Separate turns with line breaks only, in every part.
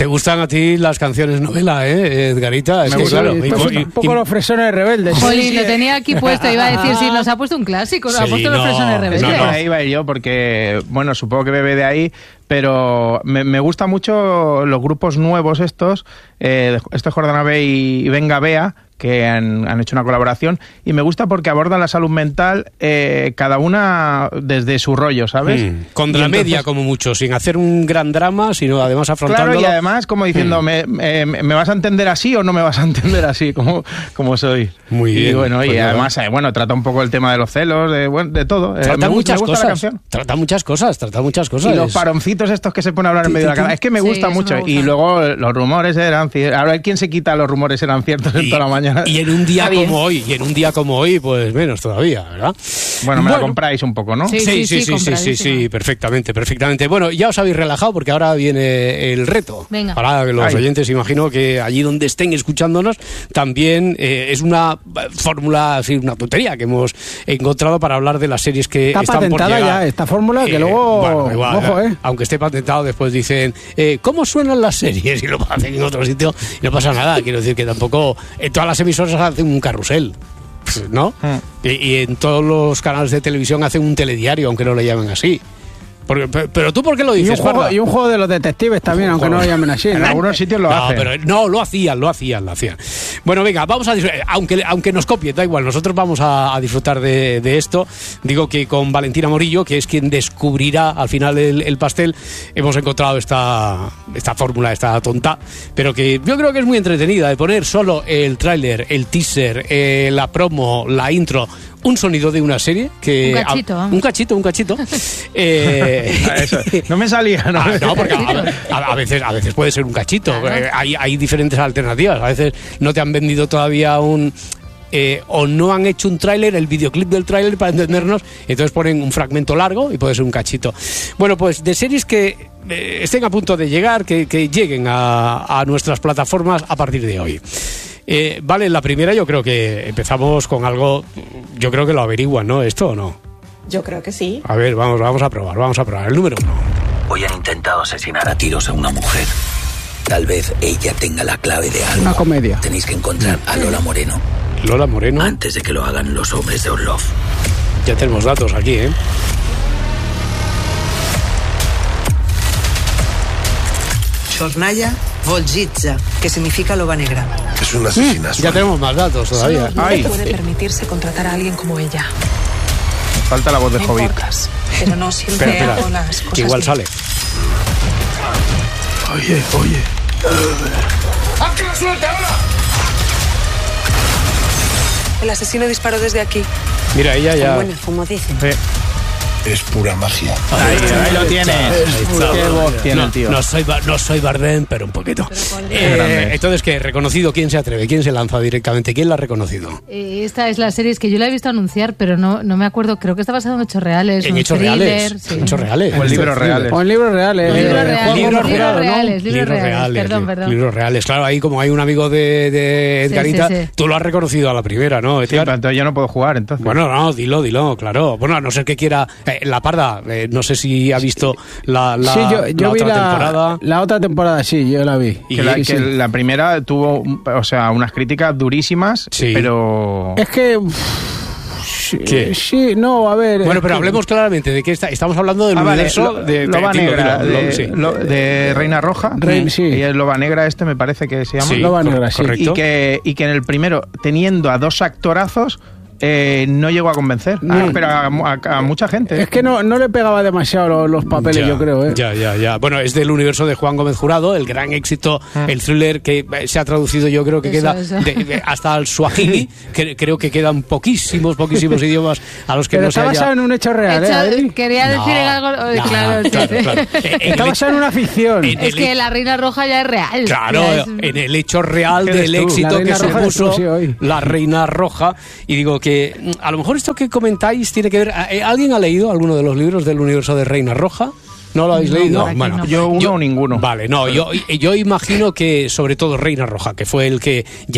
gustan a ti las canciones novela, Edgarita? Es
me gusta,
claro.
un poco los Fresones Rebeldes.
Jolín, lo tenía aquí puesto, iba a decir, si nos ha puesto un clásico, nos ha puesto los Fresones Rebeldes.
Ahí iba yo, porque, bueno, supongo que bebe de ahí, pero me gusta mucho los grupos nuevos estos Jordana B y Venga Bea, que han hecho una colaboración, y me gusta porque abordan la salud mental cada una desde su rollo, ¿sabes?
Con dramedia, como mucho, sin hacer un gran drama, sino además afrontándolo.
Claro, y además como diciendo, ¿me vas a entender así o no me vas a entender así como soy?
Muy bien.
Y bueno,
pues
y además, trata un poco el tema de los celos, de todo.
Trata muchas cosas.
La canción.
Trata muchas cosas.
Y los paroncitos estos que se ponen a hablar en medio de la cara. Es que me gusta mucho. Y luego los rumores eran ciertos. A ver quién se quita los rumores eran ciertos en toda la mañana.
Y en un día como hoy, pues menos todavía, ¿verdad?
Bueno, la compráis un poco, ¿no?
Sí, perfectamente. Bueno, ya os habéis relajado porque ahora viene el reto.
Venga.
Para los oyentes, imagino que allí donde estén escuchándonos, también es una fórmula, así, una tontería que hemos encontrado para hablar de las series que
está
están por llegar.
Está patentada ya esta fórmula, que luego,
igual,
ojo,
aunque esté patentado, después dicen, ¿cómo suenan las series? Y lo hacen en otro sitio y no pasa nada. Quiero decir que tampoco, en todas las emisoras hacen un carrusel, ¿no? Y en todos los canales de televisión hacen un telediario, aunque no le llamen así. Pero tú, ¿por qué lo dices?
Y un juego de los detectives también, aunque no lo llamen así. En algunos sitios lo hacen.
Pero no, lo hacían. Bueno, venga, vamos a disfrutar. Aunque nos copien, da igual, nosotros vamos a disfrutar de esto. Digo que con Valentina Morillo, que es quien descubrirá al final el pastel, hemos encontrado esta fórmula, esta tonta, pero que yo creo que es muy entretenida, de poner solo el tráiler, el teaser, la promo, la intro, un sonido de una serie que... Un cachito.
Eso, no me salía, ¿no?
No, porque a veces puede ser un cachito. Claro. Hay diferentes alternativas. A veces no te han vendido todavía o no han hecho un tráiler, el videoclip del tráiler para entendernos, entonces ponen un fragmento largo y puede ser un cachito. Bueno, pues de series que estén a punto de llegar, que lleguen a nuestras plataformas a partir de hoy. Vale, la primera yo creo que empezamos con algo, yo creo que lo averiguan, ¿no? ¿Esto o no?
Yo creo que sí.
A ver, vamos a probar. El número 1.
Hoy han intentado asesinar a tiros a una mujer. Tal vez ella tenga la clave de algo.
Una comedia.
Tenéis que encontrar a Lola Moreno.
Lola Moreno.
Antes de que lo hagan los hombres de Orlov.
Ya tenemos datos aquí, ¿eh?
Chornaya Volzhitsa, que significa loba negra.
Es una asesina.
Ya tenemos más datos todavía.
No puede permitirse contratar a alguien como ella.
Falta la voz de Hobbit.
Pero no siempre hago las cosas
que igual
bien.
sale.
Oye.
¡Ah, que la suelte ahora! El asesino disparó desde aquí.
Mira, ella ya...
Bueno, como dicen.
Sí.
Es pura magia.
Ahí lo tienes. Qué voz tiene el tío.
No soy Bardem, pero un poquito. Entonces, ¿qué? ¿Reconocido? ¿Quién se atreve? ¿Quién se lanza directamente? ¿Quién la ha reconocido?
Esta es la serie, es que yo la he visto anunciar, pero no me acuerdo. Creo que está basado en hechos reales.
¿En hechos reales?
Sí.
¿Hechos reales?
O en libros reales.
Libros reales. Perdón.
Libros reales. Claro, ahí como hay un amigo de Edgarita,
sí.
tú lo has reconocido a la primera, ¿no?
Sí, pero entonces yo no puedo jugar, entonces.
Bueno, no, dilo, claro. Bueno, a no ser que quiera... La Parda, no sé si ha visto la
yo vi
otra temporada.
La otra temporada, sí, yo la vi. Que la primera tuvo, unas críticas durísimas, sí. Pero... Es que...
¿Qué?
Sí, no, a ver...
Bueno, pero hablemos claramente de qué estamos hablando del universo de
Loba Negra,
sí.
de Reina Roja.
Sí.
Y es Loba Negra me parece que se llama.
Sí,
Loba Negra, sí.
Correcto.
Y que en el primero, teniendo a dos actorazos, no llegó a convencer, pero a mucha gente. Es que no le pegaba demasiado los papeles, yo creo.
Ya. Bueno, es del universo de Juan Gómez Jurado, el gran éxito, el thriller que se ha traducido, yo creo que queda hasta el suajili, que creo que quedan poquísimos idiomas a los que
pero
no se haya...
Está basado en un hecho real,
Quería decir en algo... Claro.
Está basado en una ficción.
Es que la Reina Roja ya es real.
Claro, en el hecho real del éxito que supuso la Reina Roja. Y digo que a lo mejor esto que comentáis tiene que ver... ¿Alguien ha leído alguno de los libros del universo de Reina Roja? ¿No lo habéis leído? Bueno,
yo o ninguno.
Vale, no, yo imagino que sobre todo Reina Roja, que fue el que ya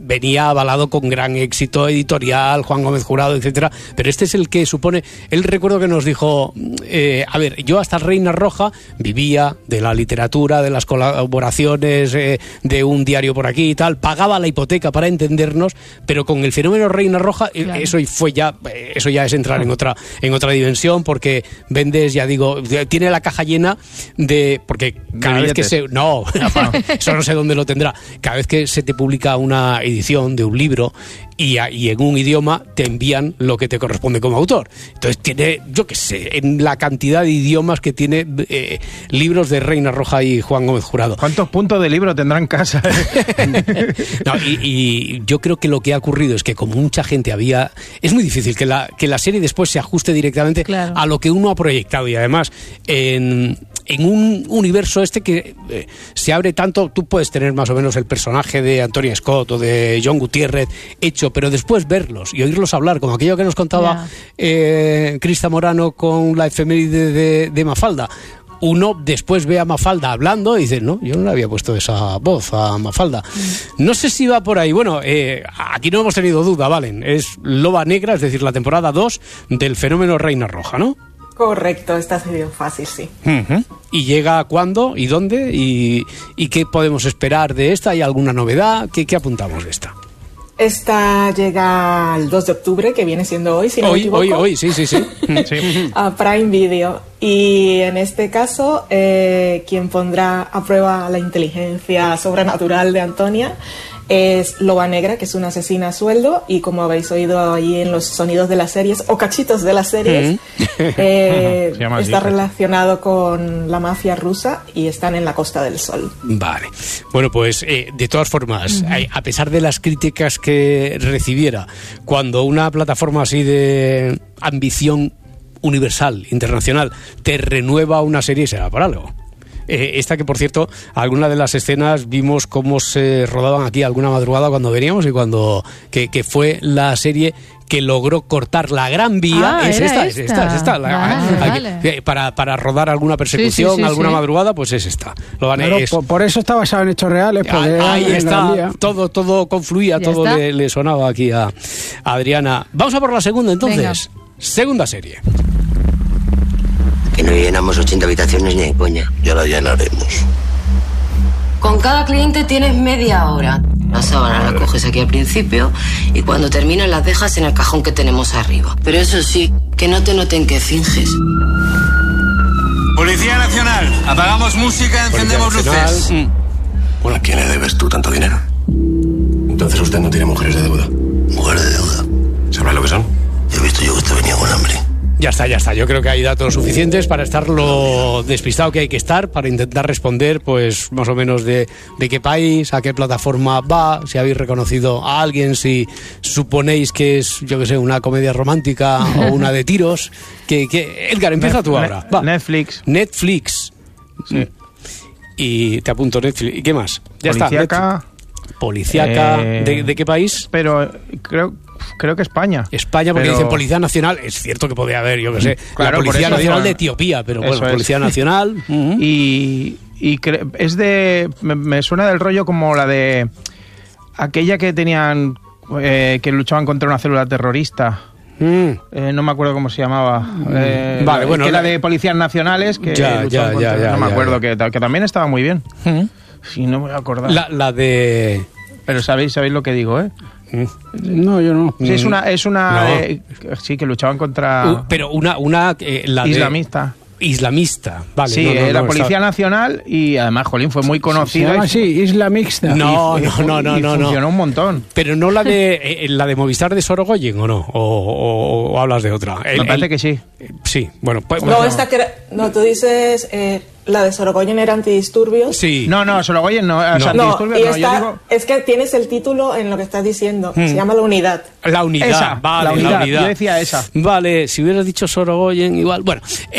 venía avalado con gran éxito editorial, Juan Gómez Jurado, etcétera, pero este es el que supone, él recuerdo que nos dijo, a ver, yo hasta Reina Roja vivía de la literatura, de las colaboraciones, de un diario por aquí y tal, pagaba la hipoteca para entendernos, pero con el fenómeno Reina Roja, claro, eso ya es entrar en otra dimensión, porque vendes, ya digo, tiene la caja llena de, porque cada vez que eso no sé dónde lo tendrá, cada vez que se te publica una edición de un libro y en un idioma te envían lo que te corresponde como autor. Entonces tiene, yo qué sé, en la cantidad de idiomas que tiene libros de Reina Roja y Juan Gómez Jurado.
¿Cuántos puntos de libro tendrá en casa?
No, y yo creo que lo que ha ocurrido es que como mucha gente es muy difícil que la serie después se ajuste directamente, claro, a lo que uno ha proyectado, y además en un universo que se abre tanto, tú puedes tener más o menos el personaje de Antonia Scott o de John Gutiérrez hecho, pero después verlos y oírlos hablar, como aquello que nos contaba Crista Morano con la efeméride de Mafalda. Uno después ve a Mafalda hablando y dice, no, yo no le había puesto esa voz a Mafalda. No sé si va por ahí. Bueno, aquí no hemos tenido duda, Valen. Es Loba Negra, es decir, la temporada 2 del fenómeno Reina Roja, ¿no?
Correcto, esta ha sido fácil, sí.
Uh-huh. ¿Y llega cuándo y dónde? ¿Y qué podemos esperar de esta? ¿Hay alguna novedad? ¿Qué apuntamos de esta?
Esta llega el 2 de octubre, que viene siendo hoy, si no me equivoco.
Hoy, sí. Sí.
A Prime Video. Y en este caso, quien pondrá a prueba la inteligencia sobrenatural de Antonia es Loba Negra, que es una asesina a sueldo, y como habéis oído ahí en los sonidos de las series, o cachitos de las series, está relacionado con la mafia rusa y están en la Costa del Sol.
Vale. Bueno, pues de todas formas, a pesar de las críticas que recibiera, cuando una plataforma así de ambición universal, internacional, te renueva una serie, será por algo. Esta que, por cierto, algunas de las escenas vimos cómo se rodaban aquí alguna madrugada cuando veníamos, y que fue la serie que logró cortar la Gran Vía. Es esta.
Vale.
Para rodar alguna persecución, alguna madrugada, pues es esta.
Por eso está basado en hechos reales.
Ahí está, todo confluía, todo le sonaba aquí a Adriana. Vamos a por la segunda, entonces. Venga. Segunda serie.
Que no llenamos 80 habitaciones ni de coña.
Ya la llenaremos.
Con cada cliente tienes media hora. La sábana la coges aquí al principio y cuando terminas las dejas en el cajón que tenemos arriba. Pero eso sí, que no te noten que finges.
Policía Nacional, apagamos música, encendemos luces.
Bueno, ¿a quién le debes tú tanto dinero? Entonces usted no tiene mujeres de deuda.
Mujeres de deuda.
¿Sabrá lo que son?
He visto yo que usted venía con hambre.
Ya está. Yo creo que hay datos suficientes para estar lo despistado que hay que estar, para intentar responder, pues, más o menos de qué país, a qué plataforma va, si habéis reconocido a alguien, si suponéis que es, yo que sé, una comedia romántica o una de tiros. Edgar, empieza tú ahora. Va.
Netflix.
Sí. Y te apunto Netflix. ¿Y qué más? Ya
Policíaca.
está. Policíaca. ¿De qué país?
Pero creo que España.
Porque dicen Policía Nacional. Es cierto que podría haber, yo que sé,
claro,
la Policía Nacional de Etiopía, pero bueno, Policía Nacional.
Y es de... Me suena del rollo como la de aquella que tenían... que luchaban contra una célula terrorista. No me acuerdo cómo se llamaba.
Vale, bueno,
que la de Policías Nacionales, que no me acuerdo, que también estaba muy bien. Sí, no me voy a acordar.
La de...
Pero sabéis lo que digo, ¿eh?
No, yo no.
Sí, es una sí, que luchaban contra...
pero una la
islamista.
Islamista, vale.
Sí, la Policía Nacional, y además, jolín, fue muy conocida.
Se llama así, Isla Mixta.
No.
Funcionó un montón.
Pero no la de Movistar de Sorogoyen, ¿o no? ¿O hablas de otra?
Me parece que sí.
Sí, bueno. Pues,
tú dices... la de Sorogoyen era antidisturbios.
Sí.
No, Sorogoyen no. O sea, antidisturbios
yo digo... Es que tienes el título en lo que estás diciendo. Se llama La Unidad.
La Unidad,
esa,
vale,
la unidad. Yo decía esa.
Vale, si hubieras dicho Sorogoyen, igual. Bueno,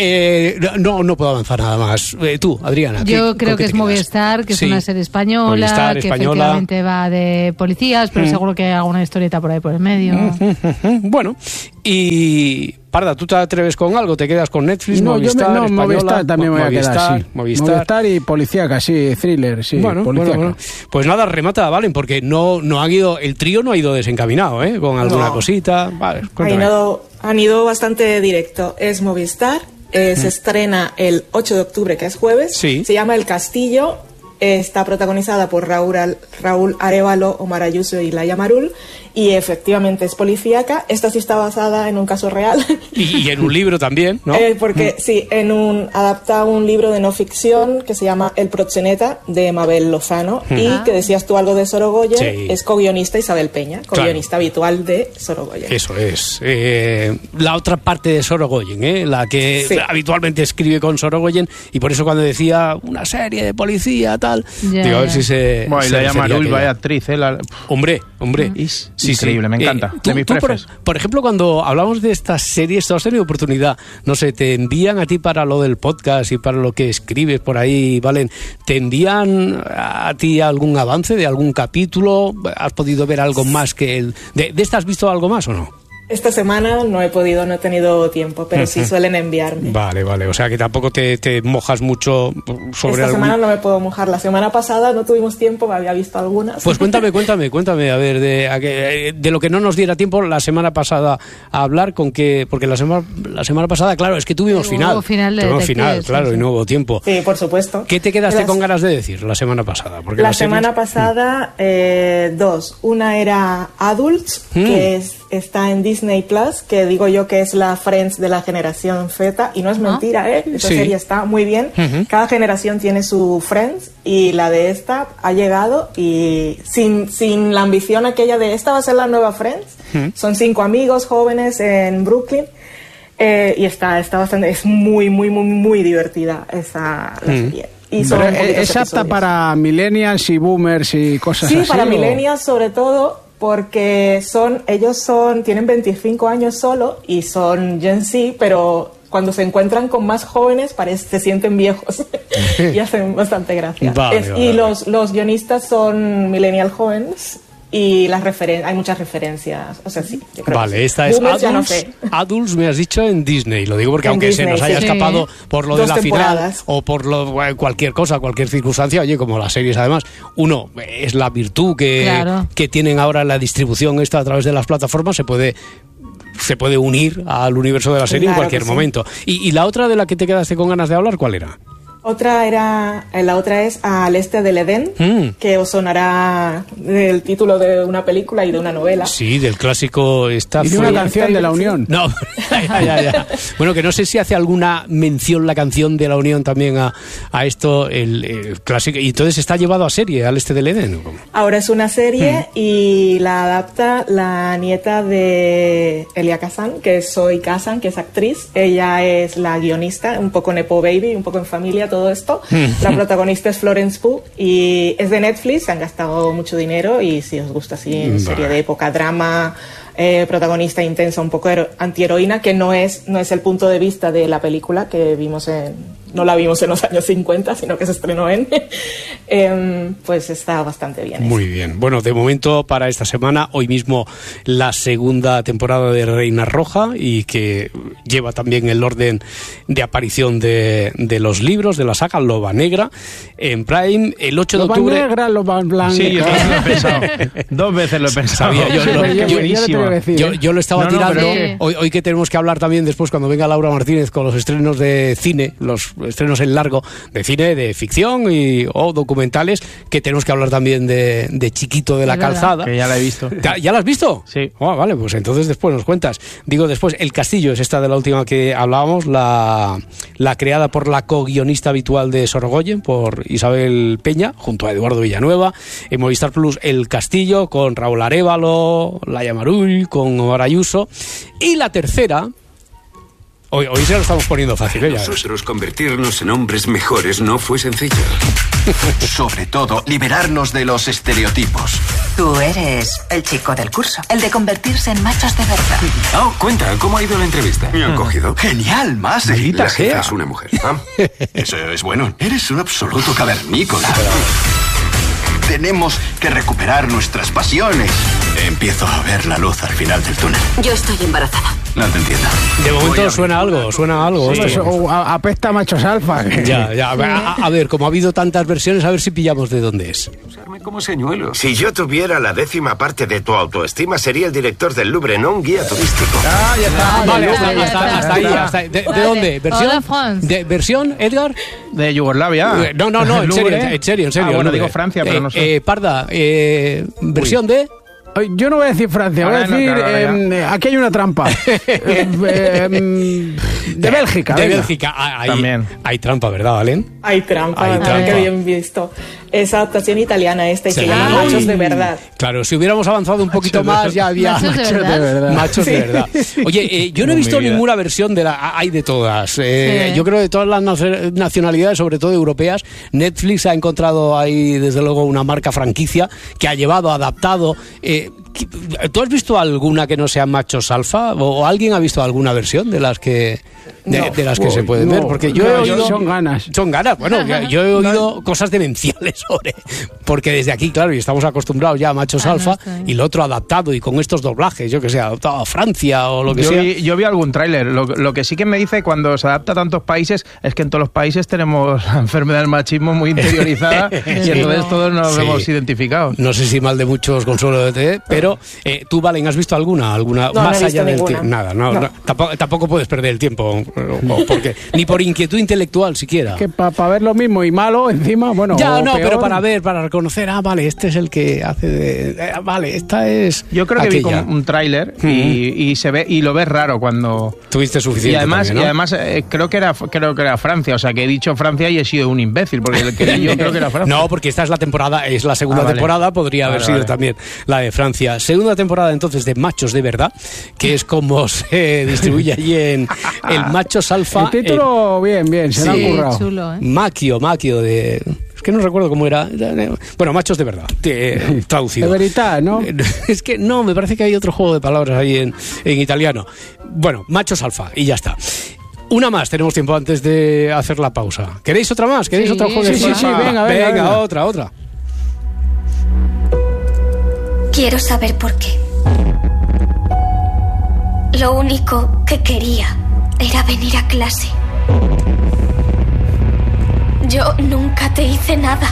no puedo avanzar nada más. Tú, Adriana.
Yo creo que es Movistar, que es una serie española, que efectivamente va de policías, pero seguro que hay alguna historieta por ahí por el medio.
Bueno, y Parda, ¿tú te atreves con algo? ¿Te quedas con Netflix, Movistar, Española?
Movistar también me voy a quedar, sí.
Movistar
y policíaca, sí, thriller, sí, policíaca.
Bueno. Pues nada, remata, Valen, porque no han ido, el trío no ha ido desencaminado, con alguna cosita. Vale,
han ido bastante directo. Es Movistar, se estrena el 8 de octubre, que es jueves.
Sí.
Se llama El Castillo. Está protagonizada por Raúl Arévalo, Omar Ayuso y Laia Marul, y efectivamente es policíaca. Esta sí está basada en un caso real.
Y en un libro también, ¿no?
Porque sí, adapta un libro de no ficción que se llama El Proxeneta, de Mabel Lozano, y que decías tú algo de Sorogoyen,
sí.
Es co-guionista Isabel Peña, co-guionista habitual de Sorogoyen.
Eso es. La otra parte de Sorogoyen, la que habitualmente escribe con Sorogoyen, y por eso cuando decía una serie de policía, tal, digo, a ver si se...
Bueno, y Laia Marul, vaya actriz,
Hombre.
Sí, increíble, me encanta.
Por ejemplo, cuando hablamos de estas series, ¿tú has tenido oportunidad? No sé, te envían a ti para lo del podcast y para lo que escribes por ahí, Valen, ¿te envían a ti algún avance de algún capítulo? ¿Has podido ver algo más que ¿De esta has visto algo más o no?
Esta semana no he tenido tiempo, pero sí suelen enviarme.
Vale, o sea que tampoco te mojas mucho sobre
Esta semana no me puedo mojar. La semana pasada no tuvimos tiempo, había visto algunas.
Pues cuéntame, a ver, de lo que no nos diera tiempo la semana pasada a hablar, porque la semana pasada, claro, es que tuvimos final. Tuvimos final, claro, y no hubo tiempo.
Sí, por supuesto.
¿Qué te quedaste con ganas de decir la semana pasada? Porque
la semana pasada, dos. Una era Adults, que está en Disney Plus, que digo yo que es la Friends de la generación Z, y no es mentira, esta serie está muy bien. Cada generación tiene su Friends, y la de esta ha llegado, y sin la ambición aquella de esta va a ser la nueva Friends. Son 5 amigos jóvenes en Brooklyn, y está bastante, es muy, muy, muy, muy divertida la serie.
Pero es apta para millennials y boomers y cosas así.
Sí, para millennials sobre todo, porque tienen 25 años solo y son Gen Z, pero cuando se encuentran con más jóvenes se sienten viejos y hacen bastante gracia. Y los guionistas son millennial jóvenes, y hay muchas referencias, o sea, sí. Yo creo
vale, esta es Adults, me has dicho, en Disney. Lo digo porque aunque Disney, se nos haya escapado por lo de la final o por cualquier cosa, cualquier circunstancia, oye, como las series además, uno, es la virtud que tienen ahora la distribución esta a través de las plataformas, se puede unir al universo de la serie en cualquier momento. Y la otra de la que te quedaste con ganas de hablar, ¿cuál era?
La otra es Al Este del Edén, que os sonará del título de una película y de una novela.
Sí, del clásico
y de una canción de La Unión.
No, ya. Bueno, que no sé si hace alguna mención la canción de La Unión también a esto, el clásico. Y entonces está llevado a serie, Al Este del Edén.
Ahora es una serie y la adapta la nieta de Elia Kazan, que es Zoe Kazan, que es actriz. Ella es la guionista, un poco nepo baby, un poco en familia, todo esto. La protagonista es Florence Pugh y es de Netflix, se han gastado mucho dinero, y si os gusta así, serie de época, drama, protagonista intensa, un poco antiheroína, que no es el punto de vista de la película que no la vimos en los años 50, sino que se estrenó pues está bastante bien.
Muy bien. Bueno, de momento para esta semana, hoy mismo la segunda temporada de Reina Roja, y que lleva también el orden de aparición de los libros de la saga Loba Negra en Prime el 8 de octubre.
Loba Negra, Loba Blanca.
Sí, yo también lo he pensado. 2 veces lo he pensado.
Yo lo estaba tirando. Hoy que tenemos que hablar también después, cuando venga Laura Martínez, con los estrenos de cine, los estrenos en largo de cine, de ficción o documentales, que tenemos que hablar también de Chiquito de la Calzada.
Que ya la he visto.
¿Ya la has visto?
Sí.
Vale, pues entonces después nos cuentas. Digo, después, El Castillo es esta de la última que hablábamos, la creada por la co-guionista habitual de Sorogoyen, por Isabel Peña, junto a Eduardo Villanueva. En Movistar Plus, El Castillo, con Raúl Arévalo, Laia Marul, con Omar Ayuso. Y la tercera... Hoy se lo estamos poniendo fácil, ¿eh?
Nosotros convertirnos en hombres mejores no fue sencillo.
Sobre todo, liberarnos de los estereotipos.
Tú eres el chico del curso, el de convertirse en machos de verdad.
Oh, cuenta, ¿cómo ha ido la entrevista? ¿Me han cogido?
Genial, más.
La jefa es una mujer.
Eso es bueno. Eres un absoluto cavernícola. Tenemos que recuperar nuestras pasiones. Empiezo a ver la luz al final del túnel.
Yo estoy embarazada.
No te entiendo.
De momento suena algo.
Sí, apesta machos alfa.
Ya. A ver, como ha habido tantas versiones, a ver si pillamos de dónde es.
Usarme como señuelo.
Si yo tuviera la 10ª parte de tu autoestima, sería el director del Louvre, no un guía turístico.
Ya está.
Vale, hasta ahí. ¿De dónde? ¿Versión, Edgar?
De Yugoslavia.
No, en serio.
Bueno, digo Francia, pero no sé.
Parda, versión de...
Yo no voy a decir Francia, voy a decir... aquí hay una trampa. De Bélgica.
De Bélgica. También. Hay trampa, ¿verdad, Valen?
Hay trampa. Qué bien visto. Es adaptación italiana y se llama Machos de Verdad.
Claro, si hubiéramos avanzado un poquito más, ya había Machos de Verdad. Oye, yo no he visto ninguna versión de la... Hay de todas. Yo creo de todas las nacionalidades, sobre todo europeas. Netflix ha encontrado ahí, desde luego, una marca franquicia que ha llevado, adaptado... ¿Tú has visto alguna que no sea Machos Alfa? ¿O alguien ha visto alguna versión de las que que se pueden ver? Porque yo he oído...
Son ganas.
Bueno, yo he oído cosas demenciales sobre... Porque desde aquí, claro, y estamos acostumbrados ya a Machos Alfa, y lo otro adaptado, y con estos doblajes, yo que sé, adaptado a Francia o lo que sea.
Yo vi algún tráiler. Lo que sí que me dice cuando se adapta a tantos países es que en todos los países tenemos la enfermedad del machismo muy interiorizada y entonces todos nos vemos identificados.
No sé si mal de muchos consuelo de té, pero tú, Valen, ¿has visto alguna
no,
más
no
allá del tiempo? Nada, tampoco puedes perder el tiempo, porque ni por inquietud intelectual siquiera.
Que para ver lo mismo y malo encima, bueno.
Ya, no, peor. Pero para reconocer, vale, este es el que hace de... vale, esta es...
Yo creo que vi como un tráiler y se ve y lo ves raro cuando...
Tuviste suficiente.
Y además creo que era Francia, o sea, que he dicho Francia y he sido un imbécil, porque el que yo creo que era Francia.
No, porque esta es la segunda temporada, podría haber sido también la de Francia. Segunda temporada entonces de Machos de Verdad, que es como se distribuye allí en el Machos Alfa.
El título bien, se lo han currado.
Chulo,
Maquio de... Es que no recuerdo cómo era. Bueno, Machos de Verdad, traducido.
De verità, ¿no?
Es que no, me parece que hay otro juego de palabras ahí en italiano. Bueno, Machos Alfa, y ya está. Una más, tenemos tiempo antes de hacer la pausa. ¿Queréis otra más? ¿Queréis otro juego de
Sí, venga.
Otra.
Quiero saber por qué. Lo único que quería era venir a clase. Yo nunca te hice nada.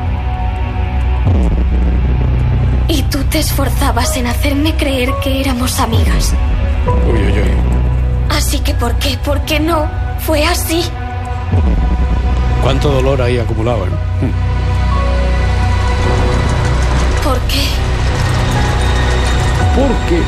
Y tú te esforzabas en hacerme creer que éramos amigas.
Uy.
Así que ¿por qué? ¿Por qué no? Fue así.
¿Cuánto dolor ahí acumulado?
¿Por qué?
¿Por qué?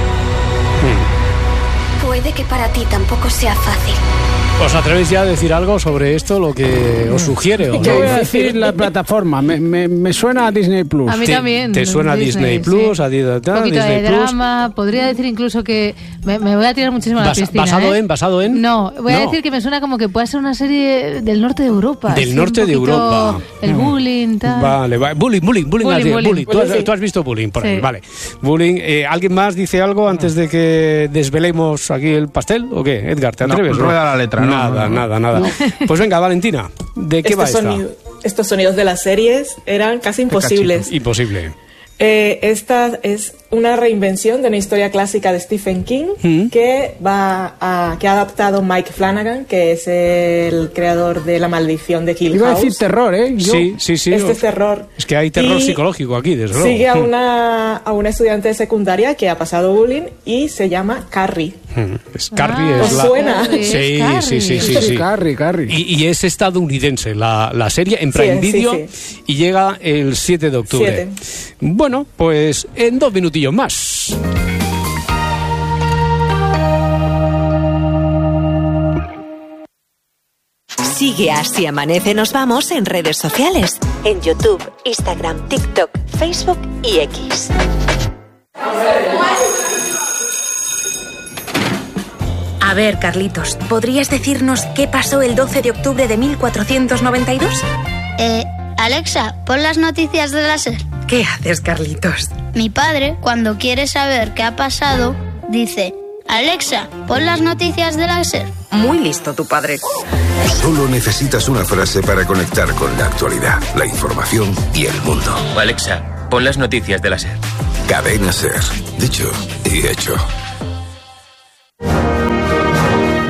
Puede que para ti tampoco sea fácil.
¿Os atrevéis ya a decir algo sobre esto, lo que os sugiere? ¿O
yo voy a decir la plataforma, me suena a Disney Plus.
A mí también.
¿Te suena a Disney Plus?
Sí.
A
un poquito
Disney
de drama, podría decir incluso que me voy a tirar muchísimo a la piscina.
¿Basado en?
No, voy a decir que me suena como que puede ser una serie del norte de Europa.
Del norte de Europa.
El bullying, tal.
Vale. Bullying. ¿Tú has visto Bullying por ahí? Vale. Bullying. ¿Alguien más dice algo antes de que desvelemos aquí el pastel? ¿O qué? Edgar, ¿te atreves?
Rueda la letra.
Nada. No. Pues venga, Valentina, ¿de qué va esta?
Estos sonidos de las series eran casi imposibles.
Imposible.
Esta es una reinvención de una historia clásica de Stephen King que ha adaptado Mike Flanagan, que es el creador de La maldición de Hill House.
Iba a decir terror, ¿eh?
Sí.
Este es terror.
Es que hay terror psicológico aquí, desde luego.
Sigue a una estudiante de secundaria que ha pasado bullying y se llama Carrie.
Carrie es la...
¿Suena?
Sí.
Carrie.
Y es estadounidense la serie en Prime Video y llega el 7 de octubre. Bueno, pues en 2 minutillos más.
Sigue a Si Amanece Nos Vamos en redes sociales, en YouTube, Instagram, TikTok, Facebook y X.
A ver, Carlitos, ¿podrías decirnos qué pasó el 12 de octubre de 1492?
Alexa, pon las noticias de la SER.
¿Qué haces, Carlitos?
Mi padre, cuando quiere saber qué ha pasado, dice: Alexa, pon las noticias de la SER.
Muy listo tu padre.
Solo necesitas una frase para conectar con la actualidad, la información y el mundo.
Alexa, pon las noticias de la SER.
Cadena SER. Dicho y hecho.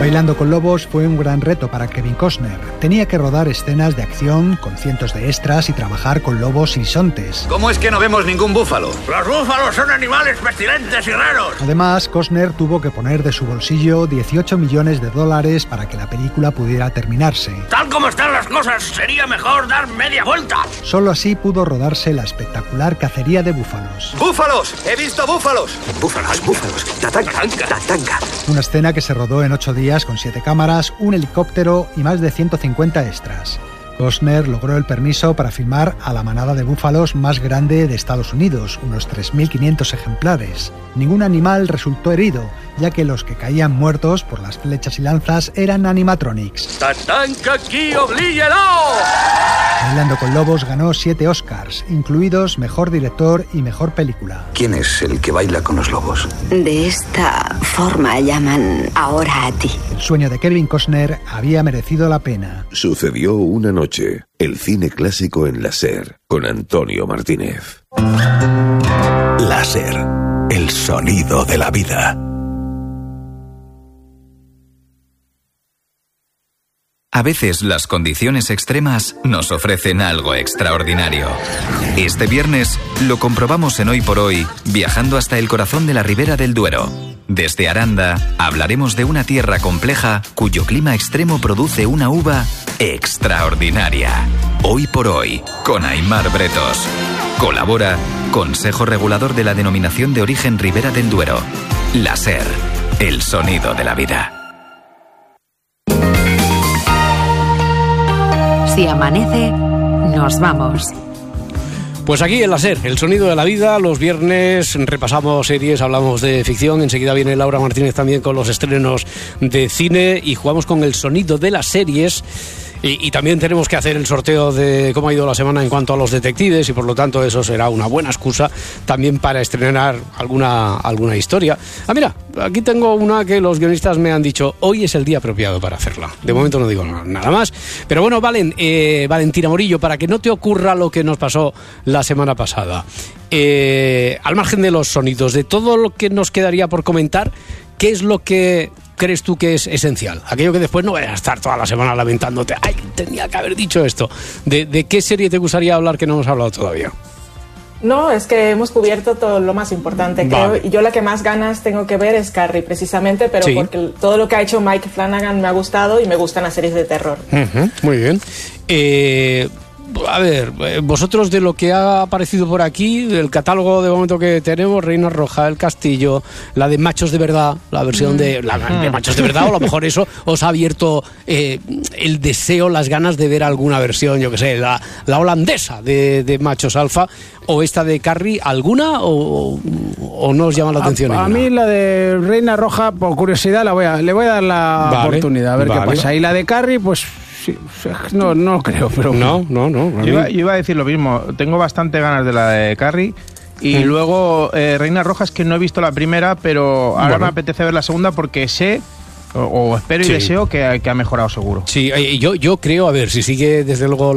Bailando con lobos fue un gran reto para Kevin Costner. Tenía que rodar escenas de acción con cientos de extras y trabajar con lobos y bisontes.
¿Cómo es que no vemos ningún búfalo?
¡Los búfalos son animales pestilentes y raros!
Además, Costner tuvo que poner de su bolsillo $18 millones para que la película pudiera terminarse.
Tal como están las cosas, sería mejor dar media vuelta.
Solo así pudo rodarse la espectacular cacería de búfalos.
¡Búfalos! ¡He visto búfalos!
¡Búfalos! ¡Tatanga!
Una escena que se rodó en 8 días con 7 cámaras, un helicóptero y más de 150 extras. Costner logró el permiso para filmar a la manada de búfalos más grande de Estados Unidos, unos 3.500 ejemplares. Ningún animal resultó herido, ya que los que caían muertos por las flechas y lanzas eran animatronics.
¡Tatanka aquí, oblíguelo!
Bailando con lobos ganó 7 Oscars, incluidos Mejor Director y Mejor Película.
¿Quién es el que baila con los lobos?
De esta forma llaman ahora a ti.
El sueño de Kevin Costner había merecido la pena.
Sucedió una noche. El cine clásico en la SER, con Antonio Martínez.
La SER, el sonido de la vida.
A veces las condiciones extremas nos ofrecen algo extraordinario. Este viernes lo comprobamos en Hoy por Hoy, viajando hasta el corazón de la Ribera del Duero. Desde Aranda hablaremos de una tierra compleja cuyo clima extremo produce una uva extraordinaria. Hoy por Hoy, con Aimar Bretos. Colabora Consejo Regulador de la Denominación de Origen Ribera del Duero. La SER, el sonido de la vida.
Si amanece, nos vamos.
Pues aquí en la SER, el sonido de la vida, los viernes repasamos series, hablamos de ficción, enseguida viene Laura Martínez también con los estrenos de cine y jugamos con el sonido de las series. Y también tenemos que hacer el sorteo de cómo ha ido la semana en cuanto a los detectives y por lo tanto eso será una buena excusa también para estrenar alguna historia. Ah, mira, aquí tengo una que los guionistas me han dicho, hoy es el día apropiado para hacerla. De momento no digo nada más. Pero bueno, Valentina Morillo, para que no te ocurra lo que nos pasó la semana pasada, al margen de los sonidos, de todo lo que nos quedaría por comentar, ¿qué es lo que crees tú que es esencial? Aquello que después no vayas a estar toda la semana lamentándote, ¡ay, tenía que haber dicho esto! ¿De qué serie te gustaría hablar que no hemos hablado todavía?
No, es que hemos cubierto todo lo más importante, creo. Y yo la que más ganas tengo que ver es Carrie, precisamente, pero sí, porque todo lo que ha hecho Mike Flanagan me ha gustado y me gustan las series de terror.
Muy bien. A ver, vosotros de lo que ha aparecido por aquí, del catálogo de momento que tenemos, Reina Roja, El Castillo, la de Machos de Verdad, la versión de Machos de Verdad, o a lo mejor eso os ha abierto el deseo, las ganas de ver alguna versión, yo que sé, la holandesa de Machos Alfa, o esta de Carrie, ¿alguna o no os llama la atención?
A mí la de Reina Roja, por curiosidad, le voy a dar la oportunidad, a ver qué pasa. Y la de Carrie, pues sí, no creo, pero...
No.
Yo iba a decir lo mismo. Tengo bastante ganas de la de Carrie. Y luego, Reina Roja, es que no he visto la primera, pero ahora me apetece ver la segunda porque sé... O espero y deseo que ha mejorado seguro.
Sí, yo creo, a ver, si sigue desde luego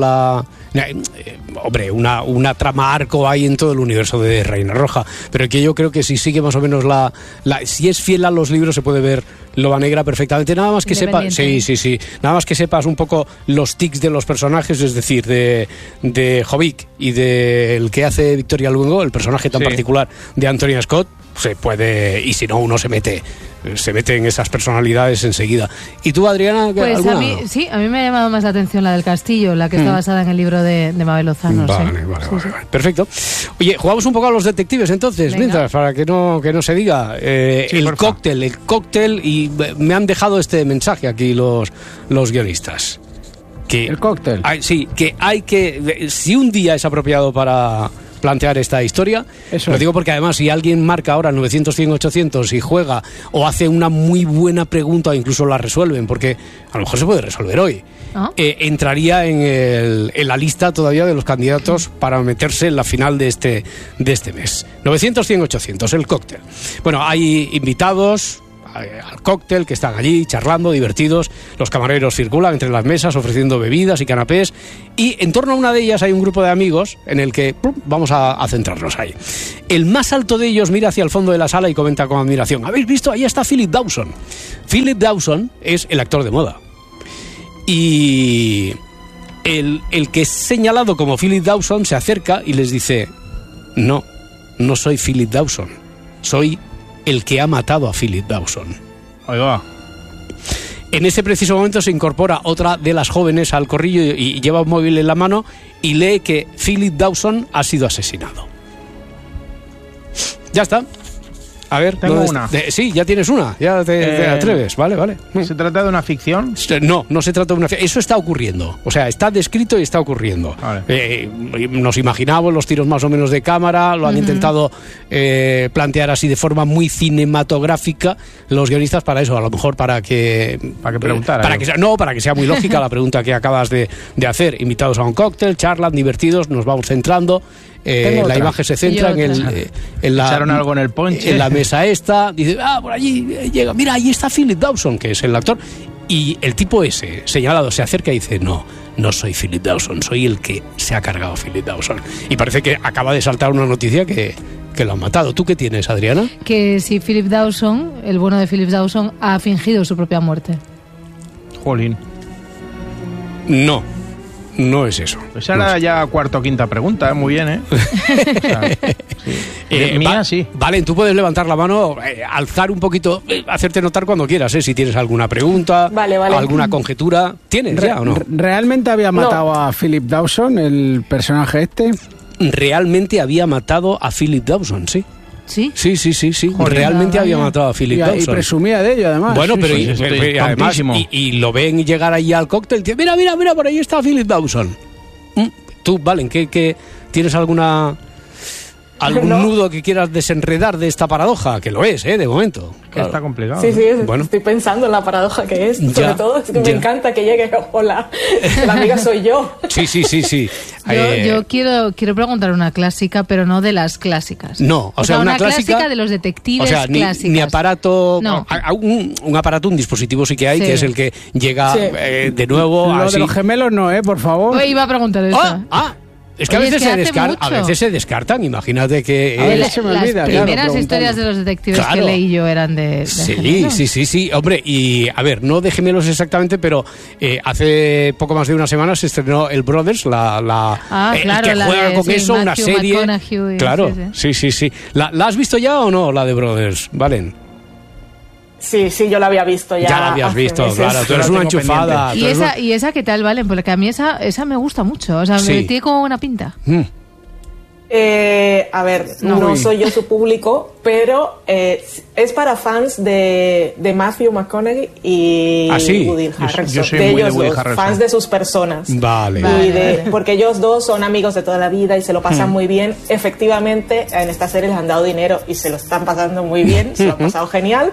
hombre, una trama arco hay en todo el universo de Reina Roja, pero que yo creo que si sigue más o menos si es fiel a los libros se puede ver Loba Negra perfectamente, nada más que sepas, sí, nada más que sepas un poco los tics de los personajes, es decir, de Jovic y del que hace Victoria Luengo, el personaje tan particular de Antonia Scott, se puede, y si no uno se mete en esas personalidades enseguida. ¿Y tú, Adriana?
Pues
¿alguna?
a mí me ha llamado más la atención la del Castillo, la que está basada en el libro de Mabel Lozano.
Vale. Perfecto. Oye, jugamos un poco a los detectives entonces, mientras, para que no se diga. El cóctel, y me han dejado este mensaje aquí los guionistas.
¿El cóctel?
Que hay que... Si un día es apropiado para plantear esta historia, lo digo porque además si alguien marca ahora 900, 100, 800 y juega o hace una muy buena pregunta o incluso la resuelven, porque a lo mejor se puede resolver hoy, entraría en la lista todavía de los candidatos para meterse en la final de este mes. 900, 100, 800, el cóctel. Bueno, hay invitados al cóctel que están allí charlando, divertidos. Los camareros circulan entre las mesas ofreciendo bebidas y canapés, y en torno a una de ellas hay un grupo de amigos en el que vamos a centrarnos ahí. El más alto de ellos mira hacia el fondo de la sala y comenta con admiración: ¿habéis visto? Ahí está Philip Dawson. Philip Dawson es el actor de moda. Y el que es señalado como Philip Dawson se acerca y les dice: no soy Philip Dawson, soy el que ha matado a Philip Dawson.
Oiga.
En ese preciso momento se incorpora otra de las jóvenes al corrillo y lleva un móvil en la mano y lee que Philip Dawson ha sido asesinado. Ya está. A ver,
tengo una.
Sí, ya tienes una, ya te atreves, vale.
¿Se trata de una ficción?
No se trata de una ficción. Eso está ocurriendo, o sea, está descrito y está ocurriendo. Vale. Nos imaginamos los tiros más o menos de cámara, lo han intentado plantear así de forma muy cinematográfica los guionistas para eso, a lo mejor para que
preguntar.
Para que sea muy lógica la pregunta que acabas de hacer. Invitados a un cóctel, charlan, divertidos, nos vamos centrando. La imagen se centra en la...
Echaron algo en el ponche.
En la mesa esta, dice, por allí llega, mira, ahí está Philip Dawson, que es el actor. Y el tipo ese, señalado, se acerca y dice, no soy Philip Dawson, soy el que se ha cargado a Philip Dawson. Y parece que acaba de saltar una noticia que lo han matado. ¿Tú qué tienes, Adriana?
Que si Philip Dawson, el bueno de Philip Dawson, ha fingido su propia muerte.
Jolín.
No es eso.
Pues ahora ya cuarta o quinta pregunta, muy bien, ¿eh? O sea, sí. Mía, sí.
Valen, tú puedes levantar la mano, alzar un poquito, hacerte notar cuando quieras, si tienes alguna pregunta,
vale.
alguna conjetura. ¿Tienes ya o no?
¿Realmente había matado a Philip Dawson, el personaje este?
Realmente había matado a Philip Dawson, sí.
¿Sí?
Sí. Joder, realmente había matado a Philip Dawson.
Y presumía de ello, además.
Bueno,
sí,
pero además, y lo ven llegar allí al cóctel, tío, mira, por ahí está Philip Dawson. Tú, Valen, ¿qué tienes algún nudo que quieras desenredar de esta paradoja? Que lo es, de momento.
Claro. Está complicado.
Sí, bueno. Estoy pensando en la paradoja que es. Sobre todo, es que me encanta que llegue, hola, la amiga soy yo.
Sí.
Yo quiero preguntar una clásica, pero no de las clásicas.
No, o sea, una clásica
de los detectives clásicas.
Ni aparato...
No.
Un aparato, un dispositivo sí que hay, que es el que llega de nuevo...
Lo
así.
de los gemelos no, por favor.
Hoy iba a preguntar eso.
Es que a veces se descartan, imagínate que...
Las primeras historias de los detectives que leí yo eran de
gemelos. Sí, hombre, y a ver, no de gemelos exactamente, pero hace poco más de una semana se estrenó el Brothers, que juega con eso, una serie... Claro, sí. ¿La has visto ya o no, la de Brothers, Valen?
Sí, yo la había visto ya.
Ya la habías visto, claro, tú eres una enchufada.
¿Y esa qué tal, Valen? Porque a mí esa me gusta mucho, o sea, me tiene como buena pinta.
A ver, no soy yo su público, pero es para fans de Matthew McConaughey y Woody Harrelson.
Yo soy muy de Woody Harrelson.
Fans de sus personas.
Vale.
Porque ellos dos son amigos de toda la vida y se lo pasan muy bien. Efectivamente, en esta serie les han dado dinero y se lo están pasando muy bien, se lo han pasado genial.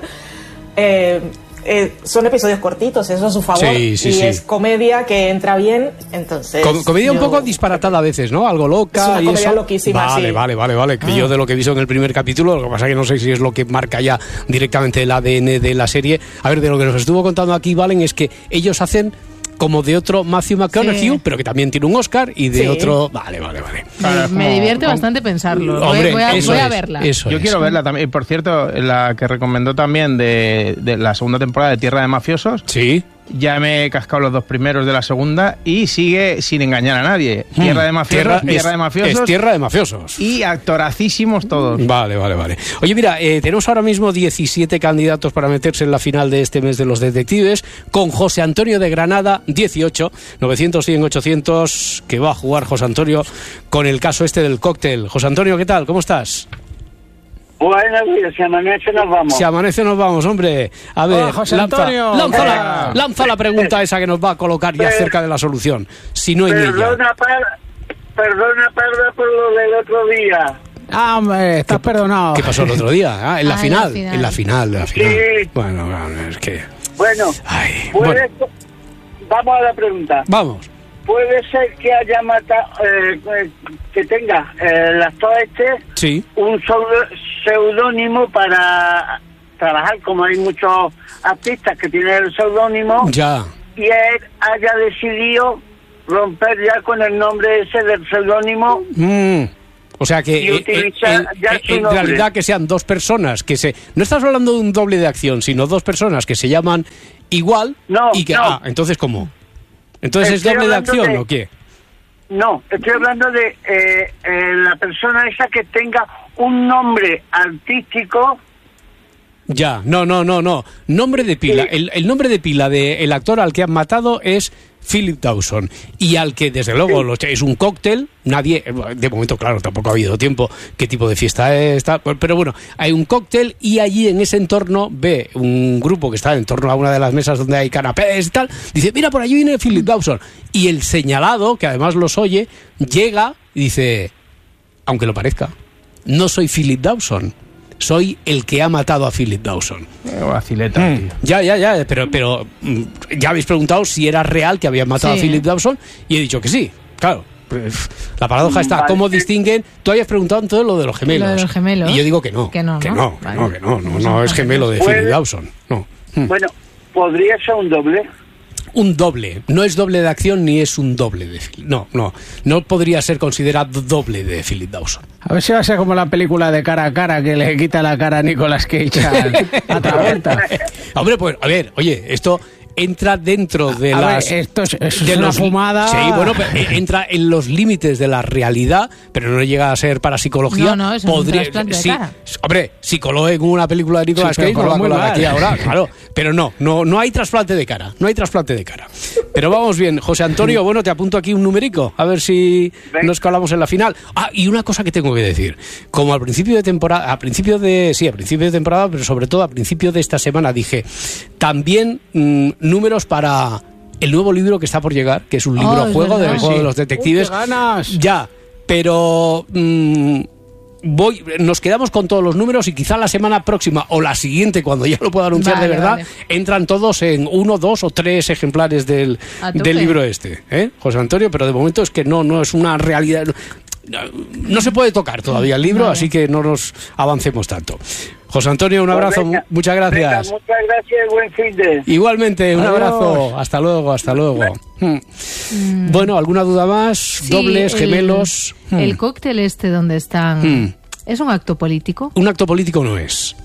Son episodios cortitos, eso es su favor.
Sí.
Es comedia que entra bien, entonces...
Comedia un poco disparatada a veces, ¿no? Algo loca.
Es una
y
comedia
eso.
Loquísima,
Vale. Que yo de lo que he visto en el primer capítulo, lo que pasa es que no sé si es lo que marca ya directamente el ADN de la serie. A ver, de lo que nos estuvo contando aquí, Valen, es que ellos hacen como de otro Matthew McConaughey, pero que también tiene un Oscar, y de otro... Vale.
Me divierte bastante pensarlo.
Hombre,
voy a verla.
Yo
quiero verla también. Y por cierto, la que recomendó también de la segunda temporada de Tierra de Mafiosos.
Sí.
Ya me he cascado los dos primeros de la segunda y sigue sin engañar a nadie. Tierra de Mafiosos.
Es Tierra de Mafiosos.
Y actoracísimos todos.
Vale. Oye, mira, tenemos ahora mismo 17 candidatos para meterse en la final de este mes de los detectives, con José Antonio de Granada, 18, 900, 100, 800, que va a jugar José Antonio con el caso este del cóctel. José Antonio, ¿qué tal? ¿Cómo estás?
Buenos días, si amanece nos vamos.
Si amanece nos vamos, hombre. A ver,
José Antonio.
Lanza la pregunta esa que nos va a colocar ya cerca de la solución. Si no hay
Perdona, por lo del otro día.
Hombre, estás perdonado.
¿Qué pasó el otro día? En la final. En la final.
Sí.
Bueno, es que...
Vamos a la pregunta.
Vamos.
Puede ser que haya matado, que tenga el actor un seudónimo para trabajar, como hay muchos artistas que tienen el seudónimo, y él haya decidido romper ya con el nombre ese del seudónimo.
O sea que en realidad que sean dos personas que se... No estás hablando de un doble de acción, sino dos personas que se llaman igual y que... Ah, entonces ¿cómo? ¿Entonces es doble de acción o qué?
No, estoy hablando de la persona esa que tenga un nombre artístico.
Ya, no. Nombre de pila. Sí. El nombre de pila del actor al que han matado es Philip Dawson. Y al que, desde luego, es un cóctel. Nadie, de momento, claro, tampoco ha habido tiempo qué tipo de fiesta es. Pero bueno, hay un cóctel y allí en ese entorno ve un grupo que está en torno a una de las mesas donde hay canapés y tal. Dice, mira, por allí viene Philip Dawson. Y el señalado, que además los oye, llega y dice, aunque lo parezca, no soy Philip Dawson. Soy el que ha matado a Philip Dawson.
Vacileta, tío.
Ya, pero ya habéis preguntado si era real que habían matado a Philip Dawson y he dicho que sí, claro. La paradoja está, ¿cómo distinguen? Tú habías preguntado en todo lo de los gemelos.
Lo de los gemelos.
Y yo digo que no. Que no es gemelo de Philip Dawson. No.
Bueno, ¿podría ser un doble?
Un doble, no es doble de acción ni es un doble de Philip. No podría ser considerado doble de Philip Dawson.
A ver si va a ser como la película de Cara a Cara que le quita la cara a Nicolas Cage a Travolta.
Hombre, pues a ver, oye, esto entra dentro de
esto es una fumada.
Sí, bueno, entra en los límites de la realidad, pero no llega a ser para psicología.
No, es un trasplante de cara.
Hombre, si coló en una película de Nicolas Cage, no va a colar aquí ahora, claro. Pero no hay trasplante de cara, Pero vamos bien, José Antonio, bueno, te apunto aquí un numerico, a ver si nos colamos en la final. Ah, y una cosa que tengo que decir, como al principio de temporada, a principio de temporada, pero sobre todo a principio de esta semana dije, también números para el nuevo libro que está por llegar, que es un libro juego del juego de los detectives.
¡Qué ganas!
Ya, pero nos quedamos con todos los números y quizá la semana próxima o la siguiente, cuando ya lo pueda anunciar de verdad, entran todos en 1, 2 o 3 ejemplares del libro José Antonio, pero de momento es que no es una realidad. No se puede tocar todavía el libro, así que no nos avancemos tanto. José Antonio, un abrazo, muchas gracias.
Muchas gracias, buen fin de...
Igualmente, un abrazo, hasta luego. Bueno, ¿alguna duda más? Sí, ¿dobles, gemelos?
El cóctel donde están, ¿es un acto político?
Un acto político no es.